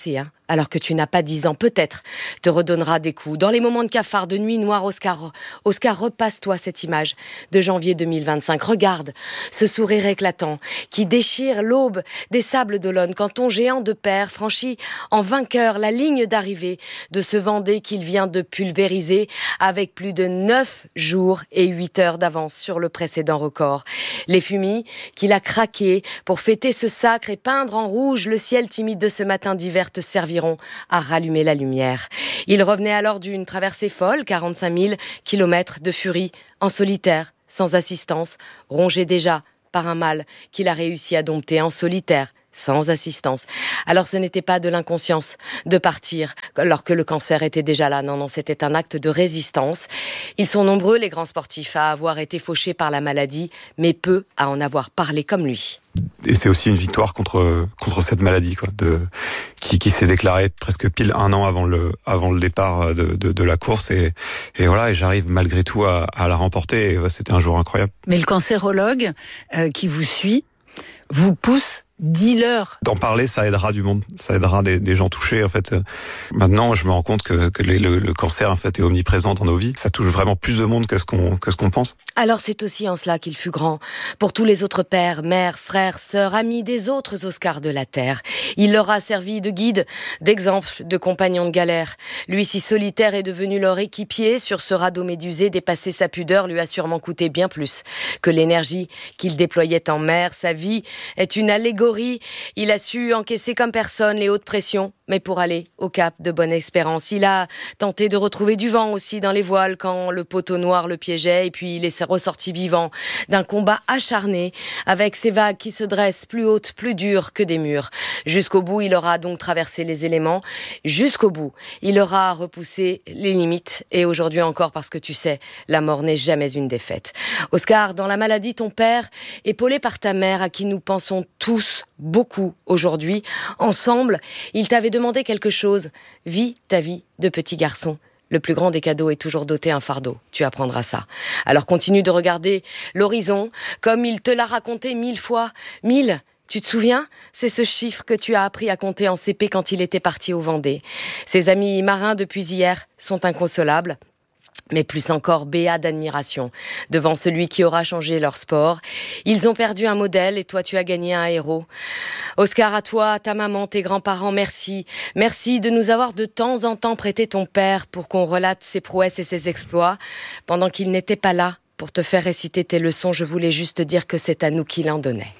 alors que tu n'as pas dix ans, peut-être, te redonnera des coups. Dans les moments de cafard, de nuit noire, Oscar, Oscar, repasse-toi cette image de janvier deux mille vingt-cinq. Regarde ce sourire éclatant qui déchire l'aube des Sables d'Olonne quand ton géant de père franchit en vainqueur la ligne d'arrivée de ce Vendée qu'il vient de pulvériser avec plus de neuf jours et huit heures d'avance sur le précédent record. Les fumis qu'il a craqués pour fêter ce sacre et peindre en rouge le ciel timide de ce matin d'hiver te serviront à rallumer la lumière. Il revenait alors d'une traversée folle, quarante-cinq mille kilomètres de furie, en solitaire, sans assistance, rongé déjà par un mal qu'il a réussi à dompter en solitaire, sans assistance. Alors ce n'était pas de l'inconscience de partir alors que le cancer était déjà là. Non, non, c'était un acte de résistance. Ils sont nombreux, les grands sportifs, à avoir été fauchés par la maladie, mais peu à en avoir parlé comme lui. Et c'est aussi une victoire contre contre cette maladie, quoi, de qui qui s'est déclarée presque pile un an avant le avant le départ de de, de la course et et voilà et j'arrive malgré tout à, à la remporter. Et c'était un jour incroyable. Mais le cancérologue euh, qui vous suit vous pousse. Dis-leur. D'en parler, ça aidera du monde, ça aidera des, des gens touchés. En fait, maintenant, je me rends compte que, que les, le, le cancer en fait est omniprésent dans nos vies. Ça touche vraiment plus de monde que ce qu'on que ce qu'on pense. Alors c'est aussi en cela qu'il fut grand. Pour tous les autres pères, mères, frères, sœurs, amis des autres Oscars de la terre, il leur a servi de guide, d'exemple, de compagnon de galère. Lui, si solitaire, est devenu leur équipier sur ce radeau médusé. Dépasser sa pudeur lui a sûrement coûté bien plus que l'énergie qu'il déployait en mer. Sa vie est une allégorie. Il a su encaisser comme personne les hautes pressions, mais pour aller au cap de Bonne-Espérance. Il a tenté de retrouver du vent aussi dans les voiles quand le poteau noir le piégeait, et puis il est ressorti vivant d'un combat acharné avec ces vagues qui se dressent plus hautes, plus dures que des murs. Jusqu'au bout, il aura donc traversé les éléments. Jusqu'au bout, il aura repoussé les limites. Et aujourd'hui encore, parce que tu sais, la mort n'est jamais une défaite. Oscar, dans la maladie, ton père, épaulé par ta mère, à qui nous pensons tous beaucoup aujourd'hui, ensemble, il t'avait demandé quelque chose. Vis ta vie de petit garçon. Le plus grand des cadeaux est toujours doté un fardeau. Tu apprendras ça. Alors continue de regarder l'horizon comme il te l'a raconté mille fois. Mille, tu te souviens ? C'est ce chiffre que tu as appris à compter en C P quand il était parti au Vendée. Ses amis marins depuis hier sont inconsolables. Mais plus encore béats d'admiration devant celui qui aura changé leur sport. Ils ont perdu un modèle et toi tu as gagné un héros. Oscar, à toi, à ta maman, tes grands-parents, merci. Merci de nous avoir de temps en temps prêté ton père pour qu'on relate ses prouesses et ses exploits. Pendant qu'il n'était pas là pour te faire réciter tes leçons, je voulais juste dire que c'est à nous qu'il en donnait.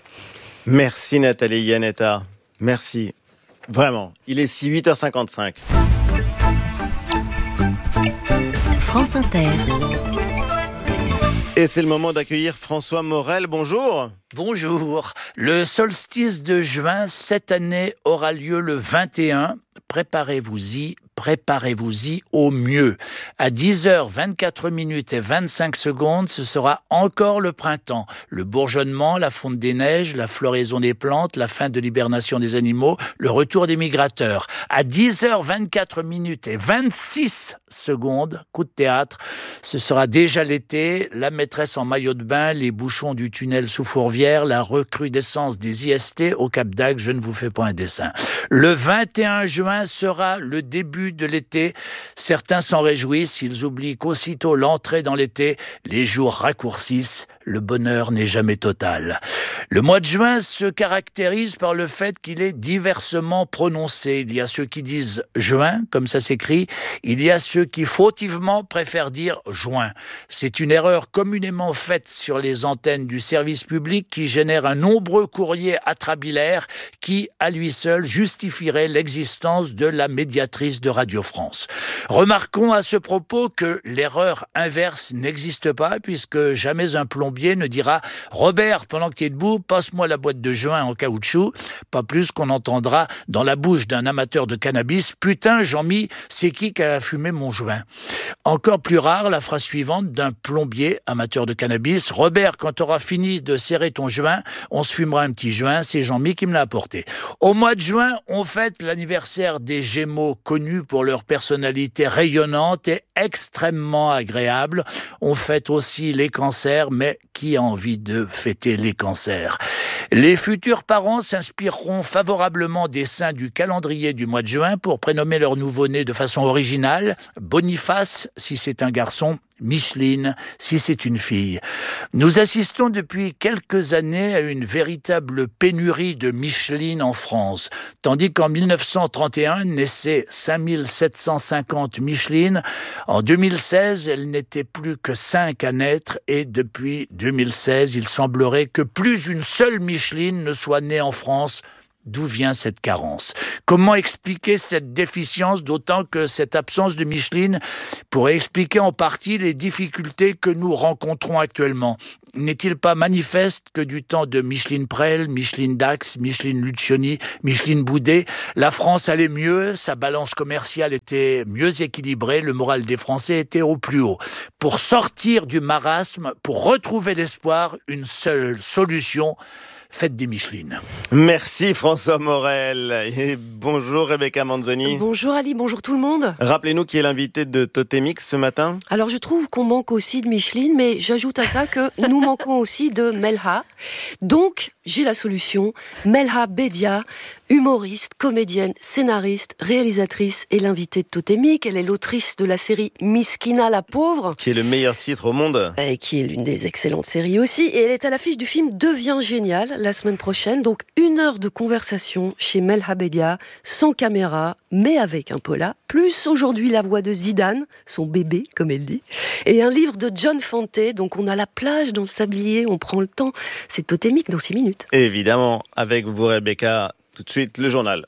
Merci Nathalie Iannetta. Merci. Vraiment. Il est huit heures cinquante-cinq. France Inter. Et c'est le moment d'accueillir François Morel. Bonjour. Bonjour. Le solstice de juin, cette année, aura lieu le vingt et un. Préparez-vous-y, préparez-vous-y au mieux. À dix heures vingt-quatre minutes et vingt-cinq secondes, ce sera encore le printemps. Le bourgeonnement, la fonte des neiges, la floraison des plantes, la fin de l'hibernation des animaux, le retour des migrateurs. À dix heures vingt-quatre minutes et vingt-six secondes, coup de théâtre, ce sera déjà l'été, la maîtresse en maillot de bain, les bouchons du tunnel sous Fourvière, la recrudescence des I S T au Cap d'Agde, je ne vous fais pas un dessin. Le vingt et un juin sera le début de l'été. Certains s'en réjouissent, ils oublient qu'aussitôt l'entrée dans l'été, les jours raccourcissent, le bonheur n'est jamais total. Le mois de juin se caractérise par le fait qu'il est diversement prononcé. Il y a ceux qui disent juin, comme ça s'écrit, il y a ceux qui fautivement préfèrent dire juin. C'est une erreur communément faite sur les antennes du service public qui génère un nombreux courrier atrabilaire qui, à lui seul, justifierait l'existence de la médiatrice de Radio France. Remarquons à ce propos que l'erreur inverse n'existe pas, puisque jamais un plombier ne dira « Robert, pendant que tu es debout, passe-moi la boîte de joint en caoutchouc », pas plus qu'on entendra dans la bouche d'un amateur de cannabis « Putain, Jean-Mi, c'est qui qui a fumé mon joint ?» Encore plus rare, la phrase suivante d'un plombier amateur de cannabis « Robert, quand tu auras fini de serrer ton joint, on se fumera un petit joint, c'est Jean-Mi qui me l'a apporté. » Au mois de juin, on fête l'anniversaire des Gémeaux, connus pour leur personnalité rayonnante et extrêmement agréable. On fête aussi les cancers, mais Qui a envie de fêter les cancers? Les futurs parents s'inspireront favorablement des saints du calendrier du mois de juin pour prénommer leur nouveau-né de façon originale. Boniface, si c'est un garçon, Micheline, si c'est une fille. Nous assistons depuis quelques années à une véritable pénurie de Micheline en France. Tandis qu'en mille neuf cent trente et un naissaient cinq mille sept cent cinquante Micheline, en deux mille seize, elles n'étaient plus que cinq à naître et depuis deux mille seize, il semblerait que plus une seule Micheline ne soit née en France. D'où vient cette carence? Comment expliquer cette déficience, d'autant que cette absence de Micheline pourrait expliquer en partie les difficultés que nous rencontrons actuellement? N'est-il pas manifeste que du temps de Micheline Prel, Micheline Dax, Micheline Lucioni, Micheline Boudet, la France allait mieux, sa balance commerciale était mieux équilibrée, le moral des Français était au plus haut. Pour sortir du marasme, pour retrouver l'espoir, une seule solution: faites des Micheline. Merci François Morel. Et bonjour Rebecca Manzoni. Bonjour Ali, bonjour tout le monde. Rappelez-nous qui est l'invité de Totémix ce matin. Alors je trouve qu'on manque aussi de Micheline, mais j'ajoute à ça que nous manquons aussi de Melha. Donc j'ai la solution. Melha Bedia, humoriste, comédienne, scénariste, réalisatrice et l'invitée de Totémix. Elle est l'autrice de la série Miskina la pauvre. Qui est le meilleur titre au monde. Et qui est l'une des excellentes séries aussi. Et elle est à l'affiche du film Deviens génial la semaine prochaine. Donc une heure de conversation chez Melha Bedia, sans caméra, mais avec un pola. Plus aujourd'hui la voix de Zidane, son bébé, comme elle dit. Et un livre de John Fante. Donc on a la plage dans ce tablier, on prend le temps. C'est Totémix dans six minutes. Évidemment, avec vous Rebecca. Tout de suite, le journal.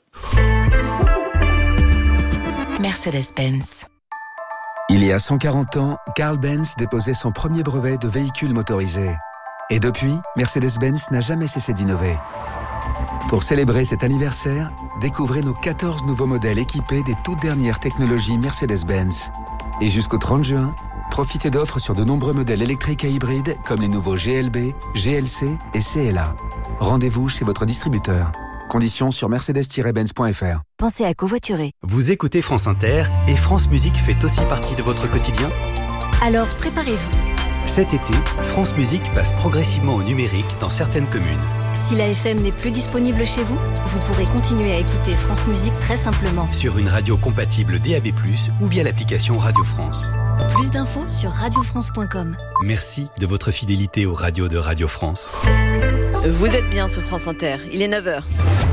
Mercedes-Benz. Il y a cent quarante ans, Carl Benz déposait son premier brevet de véhicule motorisé. Et depuis, Mercedes-Benz n'a jamais cessé d'innover. Pour célébrer cet anniversaire, découvrez nos quatorze nouveaux modèles équipés des toutes dernières technologies Mercedes-Benz. Et jusqu'au trente juin, profitez d'offres sur de nombreux modèles électriques et hybrides comme les nouveaux G L B, G L C et C L A. Rendez-vous chez votre distributeur. Conditions sur mercedes tiret benz point f r. Pensez à covoiturer. Vous écoutez France Inter et France Musique fait aussi partie de votre quotidien? Alors préparez-vous. Cet été, France Musique passe progressivement au numérique dans certaines communes. Si la F M n'est plus disponible chez vous, vous pourrez continuer à écouter France Musique très simplement. Sur une radio compatible D A B plus, ou via l'application Radio France. Plus d'infos sur radio france point com. Merci de votre fidélité aux radios de Radio France. Vous êtes bien sur France Inter, il est neuf heures.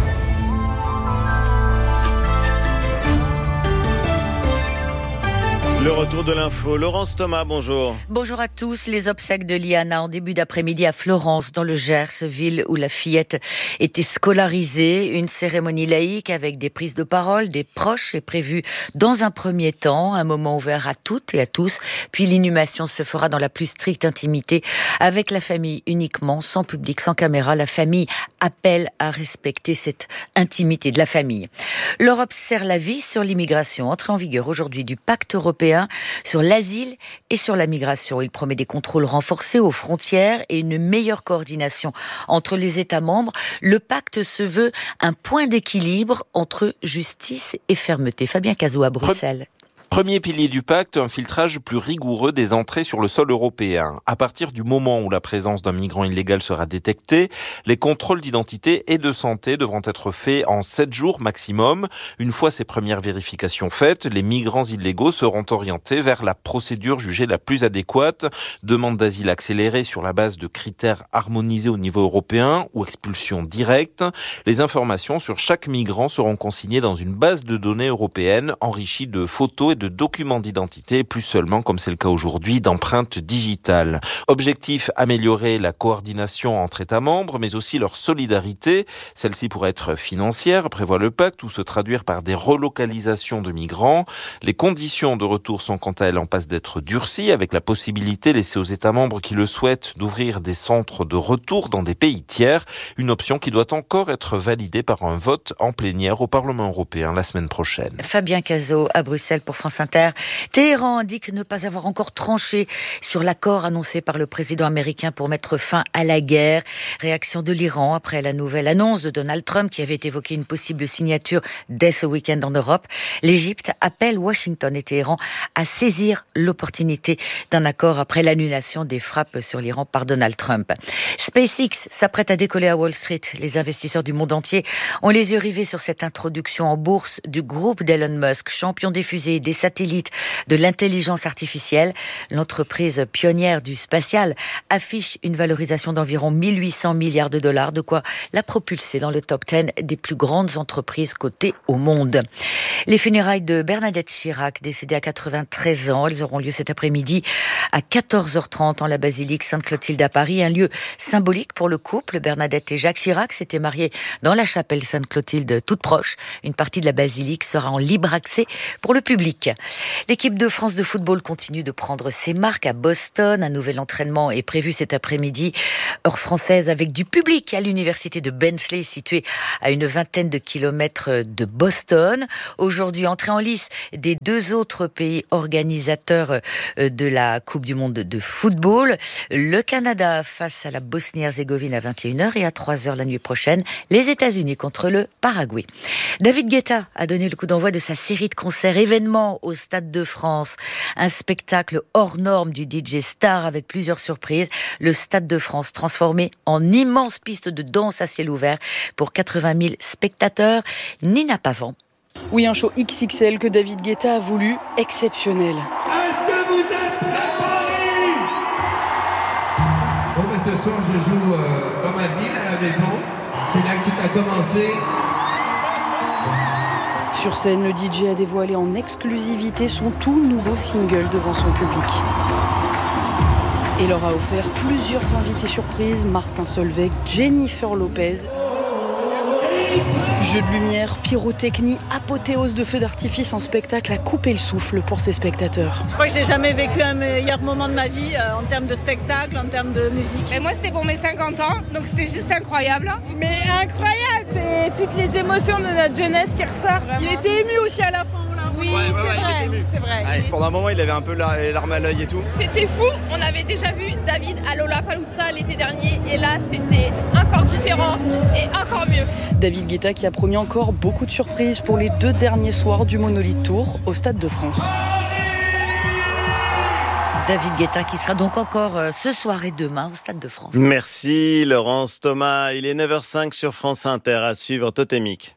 Le retour de l'info. Laurence Thomas, bonjour. Bonjour à tous. Les obsèques de Liana en début d'après-midi à Florence, dans le Gers, ville où la fillette était scolarisée. Une cérémonie laïque avec des prises de parole des proches est prévue dans un premier temps, un moment ouvert à toutes et à tous. Puis l'inhumation se fera dans la plus stricte intimité avec la famille uniquement, sans public, sans caméra. La famille appelle à respecter cette intimité de la famille. L'Europe serre la vis sur l'immigration. Entrée en vigueur aujourd'hui du pacte européen sur l'asile et sur la migration. Il promet des contrôles renforcés aux frontières et une meilleure coordination entre les États membres. Le pacte se veut un point d'équilibre entre justice et fermeté. Fabien Cazot à Bruxelles. Premier pilier du pacte, un filtrage plus rigoureux des entrées sur le sol européen. À partir du moment où la présence d'un migrant illégal sera détectée, les contrôles d'identité et de santé devront être faits en sept jours maximum. Une fois ces premières vérifications faites, les migrants illégaux seront orientés vers la procédure jugée la plus adéquate. Demande d'asile accélérée sur la base de critères harmonisés au niveau européen ou expulsion directe. Les informations sur chaque migrant seront consignées dans une base de données européenne enrichie de photos et de documents d'identité, plus seulement, comme c'est le cas aujourd'hui, d'empreintes digitales. Objectif, améliorer la coordination entre États membres, mais aussi leur solidarité. Celle-ci pourrait être financière, prévoit le pacte, ou se traduire par des relocalisations de migrants. Les conditions de retour sont quant à elles en passe d'être durcies, avec la possibilité laissée aux États membres qui le souhaitent d'ouvrir des centres de retour dans des pays tiers, une option qui doit encore être validée par un vote en plénière au Parlement européen la semaine prochaine. Fabien Cazot à Bruxelles pour France France Inter. Téhéran indique ne pas avoir encore tranché sur l'accord annoncé par le président américain pour mettre fin à la guerre. Réaction de l'Iran après la nouvelle annonce de Donald Trump qui avait évoqué une possible signature dès ce week-end en Europe. L'Égypte appelle Washington et Téhéran à saisir l'opportunité d'un accord après l'annulation des frappes sur l'Iran par Donald Trump. SpaceX s'apprête à décoller à Wall Street. Les investisseurs du monde entier ont les yeux rivés sur cette introduction en bourse du groupe d'Elon Musk, champion des fusées, des satellites, de l'intelligence artificielle. L'entreprise pionnière du spatial affiche une valorisation d'environ mille huit cents milliards de dollars, de quoi la propulser dans le top dix des plus grandes entreprises cotées au monde. Les funérailles de Bernadette Chirac, décédée à quatre-vingt-treize ans, elles auront lieu cet après-midi à quatorze heures trente en la basilique Sainte-Clotilde à Paris, un lieu symbolique pour le couple. Bernadette et Jacques Chirac s'étaient mariés dans la chapelle Sainte-Clotilde toute proche. Une partie de la basilique sera en libre accès pour le public. L'équipe de France de football continue de prendre ses marques à Boston. Un nouvel entraînement est prévu cet après-midi, heure française, avec du public à l'université de Bentley, située à une vingtaine de kilomètres de Boston. Aujourd'hui, entrée en lice des deux autres pays organisateurs de la Coupe du monde de football. Le Canada face à la Bosnie-Herzégovine à vingt et une heures et à trois heures la nuit prochaine, les États-Unis contre le Paraguay. David Guetta a donné le coup d'envoi de sa série de concerts événements au Stade de France. Un spectacle hors norme du D J star avec plusieurs surprises. Le Stade de France transformé en immense piste de danse à ciel ouvert pour quatre-vingt mille spectateurs. Nina Pavant. Oui, un show X X L que David Guetta a voulu exceptionnel. Est-ce que vous êtes prêts à Paris ? Bon, ben ce soir, je joue euh, dans ma ville, à la maison. C'est là que tout a commencé. Sur scène, le D J a dévoilé en exclusivité son tout nouveau single devant son public. Et leur a offert plusieurs invités surprises, Martin Solveig, Jennifer Lopez. Jeux de lumière, pyrotechnie, apothéose de feux d'artifice, un spectacle à couper le souffle pour ses spectateurs. Je crois que j'ai jamais vécu un meilleur moment de ma vie euh, en termes de spectacle, en termes de musique. Et moi c'était pour mes cinquante ans, donc c'était juste incroyable. Mais incroyable, c'est toutes les émotions de notre jeunesse qui ressortent. Vraiment. Il était ému aussi à la fin. Oui, ouais, c'est, ouais, vrai, ouais, c'est vrai. Ouais, pendant un moment, il avait un peu les larmes à l'œil et tout. C'était fou, on avait déjà vu David à Lollapalooza l'été dernier et là c'était encore différent et encore mieux. David Guetta qui a promis encore beaucoup de surprises pour les deux derniers soirs du Monolith Tour au Stade de France. David Guetta qui sera donc encore ce soir et demain au Stade de France. Merci Laurence Thomas. Il est neuf heures cinq sur France Inter, à suivre Totémique.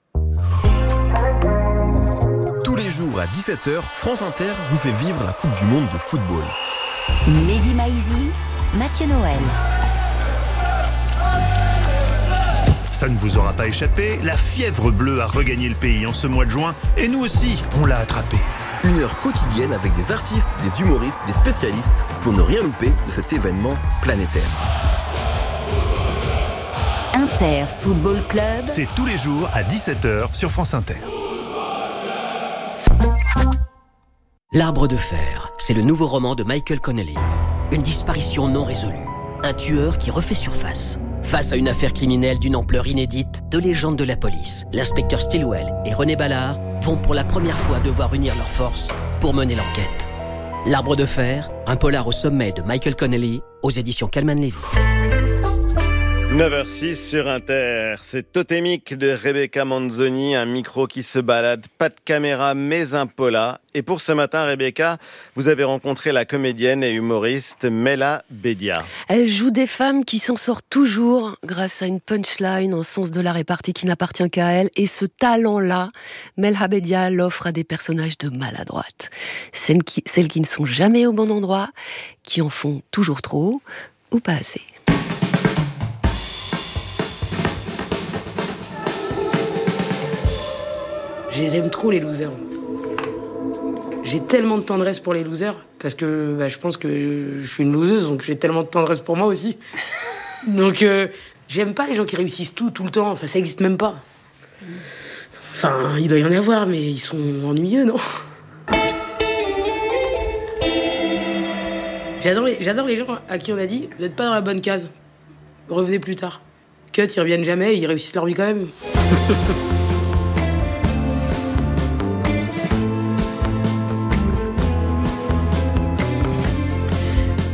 Tous les jours à dix-sept heures, France Inter vous fait vivre la Coupe du monde de football. Mehdi Maizi, Mathieu Noël. Ça ne vous aura pas échappé, la fièvre bleue a regagné le pays en ce mois de juin et nous aussi, on l'a attrapée. Une heure quotidienne avec des artistes, des humoristes, des spécialistes pour ne rien louper de cet événement planétaire. Inter Football Club. C'est tous les jours à dix-sept heures sur France Inter. L'Arbre de fer, c'est le nouveau roman de Michael Connelly. Une disparition non résolue. Un tueur qui refait surface. Face à une affaire criminelle d'une ampleur inédite, deux légendes de la police, l'inspecteur Stilwell et René Ballard, vont pour la première fois devoir unir leurs forces pour mener l'enquête. L'Arbre de fer, un polar au sommet de Michael Connelly, aux éditions Calman Levy. neuf heures six sur Inter, c'est Totémique de Rebecca Manzoni, un micro qui se balade, pas de caméra mais un pola. Et pour ce matin, Rebecca, vous avez rencontré la comédienne et humoriste Mela Bédia. Elle joue des femmes qui s'en sortent toujours grâce à une punchline, un sens de la répartie qui n'appartient qu'à elle. Et ce talent-là, Mela Bédia l'offre à des personnages de maladroite. Celles qui, celles qui ne sont jamais au bon endroit, qui en font toujours trop ou pas assez. Je les aime trop, les losers. J'ai tellement de tendresse pour les losers, parce que bah, je pense que je, je suis une loseuse, donc j'ai tellement de tendresse pour moi aussi. Donc, euh, j'aime pas les gens qui réussissent tout, tout le temps. Enfin, ça existe même pas. Enfin, il doit y en avoir, mais ils sont ennuyeux, non ? J'adore les, j'adore les gens à qui on a dit « Vous n'êtes pas dans la bonne case. Revenez plus tard. » Cut, ils reviennent jamais, ils réussissent leur vie quand même.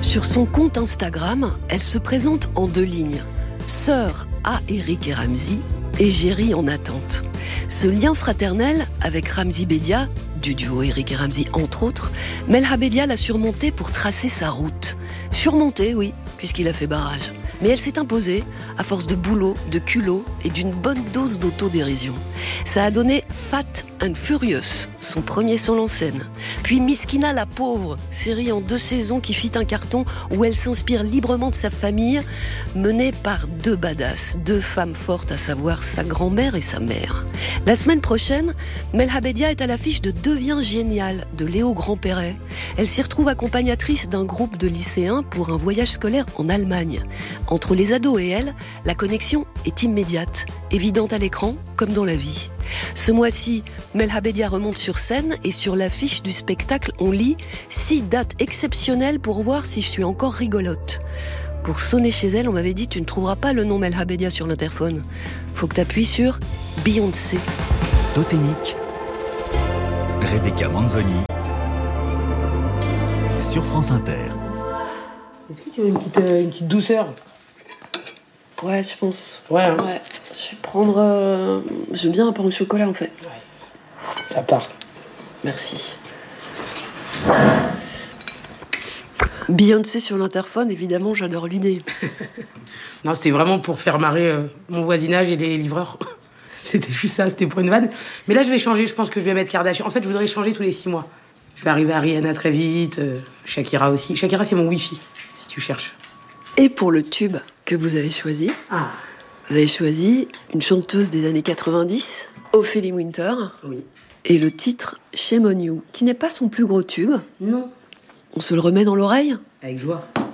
Sur son compte Instagram, elle se présente en deux lignes. Sœur à Eric et Ramzy et Géry en attente. Ce lien fraternel avec Ramzy Bedia, du duo Eric et Ramzy entre autres, Melha Bedia l'a surmonté pour tracer sa route. Surmonté, oui, puisqu'il a fait barrage. Mais elle s'est imposée à force de boulot, de culot et d'une bonne dose d'autodérision. Ça a donné Fat and Furious, son premier seul en scène. Puis Miskina la pauvre, série en deux saisons qui fit un carton où elle s'inspire librement de sa famille, menée par deux badass, deux femmes fortes, à savoir sa grand-mère et sa mère. La semaine prochaine, Melha Bedia est à l'affiche de Deviens génial de Léo Grandperret. Elle s'y retrouve accompagnatrice d'un groupe de lycéens pour un voyage scolaire en Allemagne. Entre les ados et elle, la connexion est immédiate, évidente à l'écran comme dans la vie. Ce mois-ci, Melha Bedia remonte sur scène et sur l'affiche du spectacle, on lit « Six dates exceptionnelles pour voir si je suis encore rigolote ». Pour sonner chez elle, on m'avait dit « Tu ne trouveras pas le nom Melha Bedia sur l'interphone. Faut que tu appuies sur Beyoncé ». Totémique, Rebecca Manzoni, sur France Inter. Est-ce que tu veux une petite, euh, une petite douceur? Ouais, je pense. Ouais, hein. Ouais. Je vais prendre... Euh... J'aime bien un pain au chocolat, en fait. Ouais. Ça part. Merci. Beyoncé sur l'interphone, évidemment, j'adore l'idée. Non, c'était vraiment pour faire marrer euh, mon voisinage et les livreurs. C'était juste ça, c'était pour une vanne. Mais là, je vais changer, je pense que je vais mettre Kardashian. En fait, je voudrais changer tous les six mois. Je vais arriver à Rihanna très vite, euh, Shakira aussi. Shakira, c'est mon wifi, si tu cherches. Et pour le tube que vous avez choisi, ah. vous avez choisi une chanteuse des années quatre-vingt-dix, Ophélie Winter. Oui. Et le titre Shame on You, qui n'est pas son plus gros tube. Non. On se le remet dans l'oreille ? Avec joie.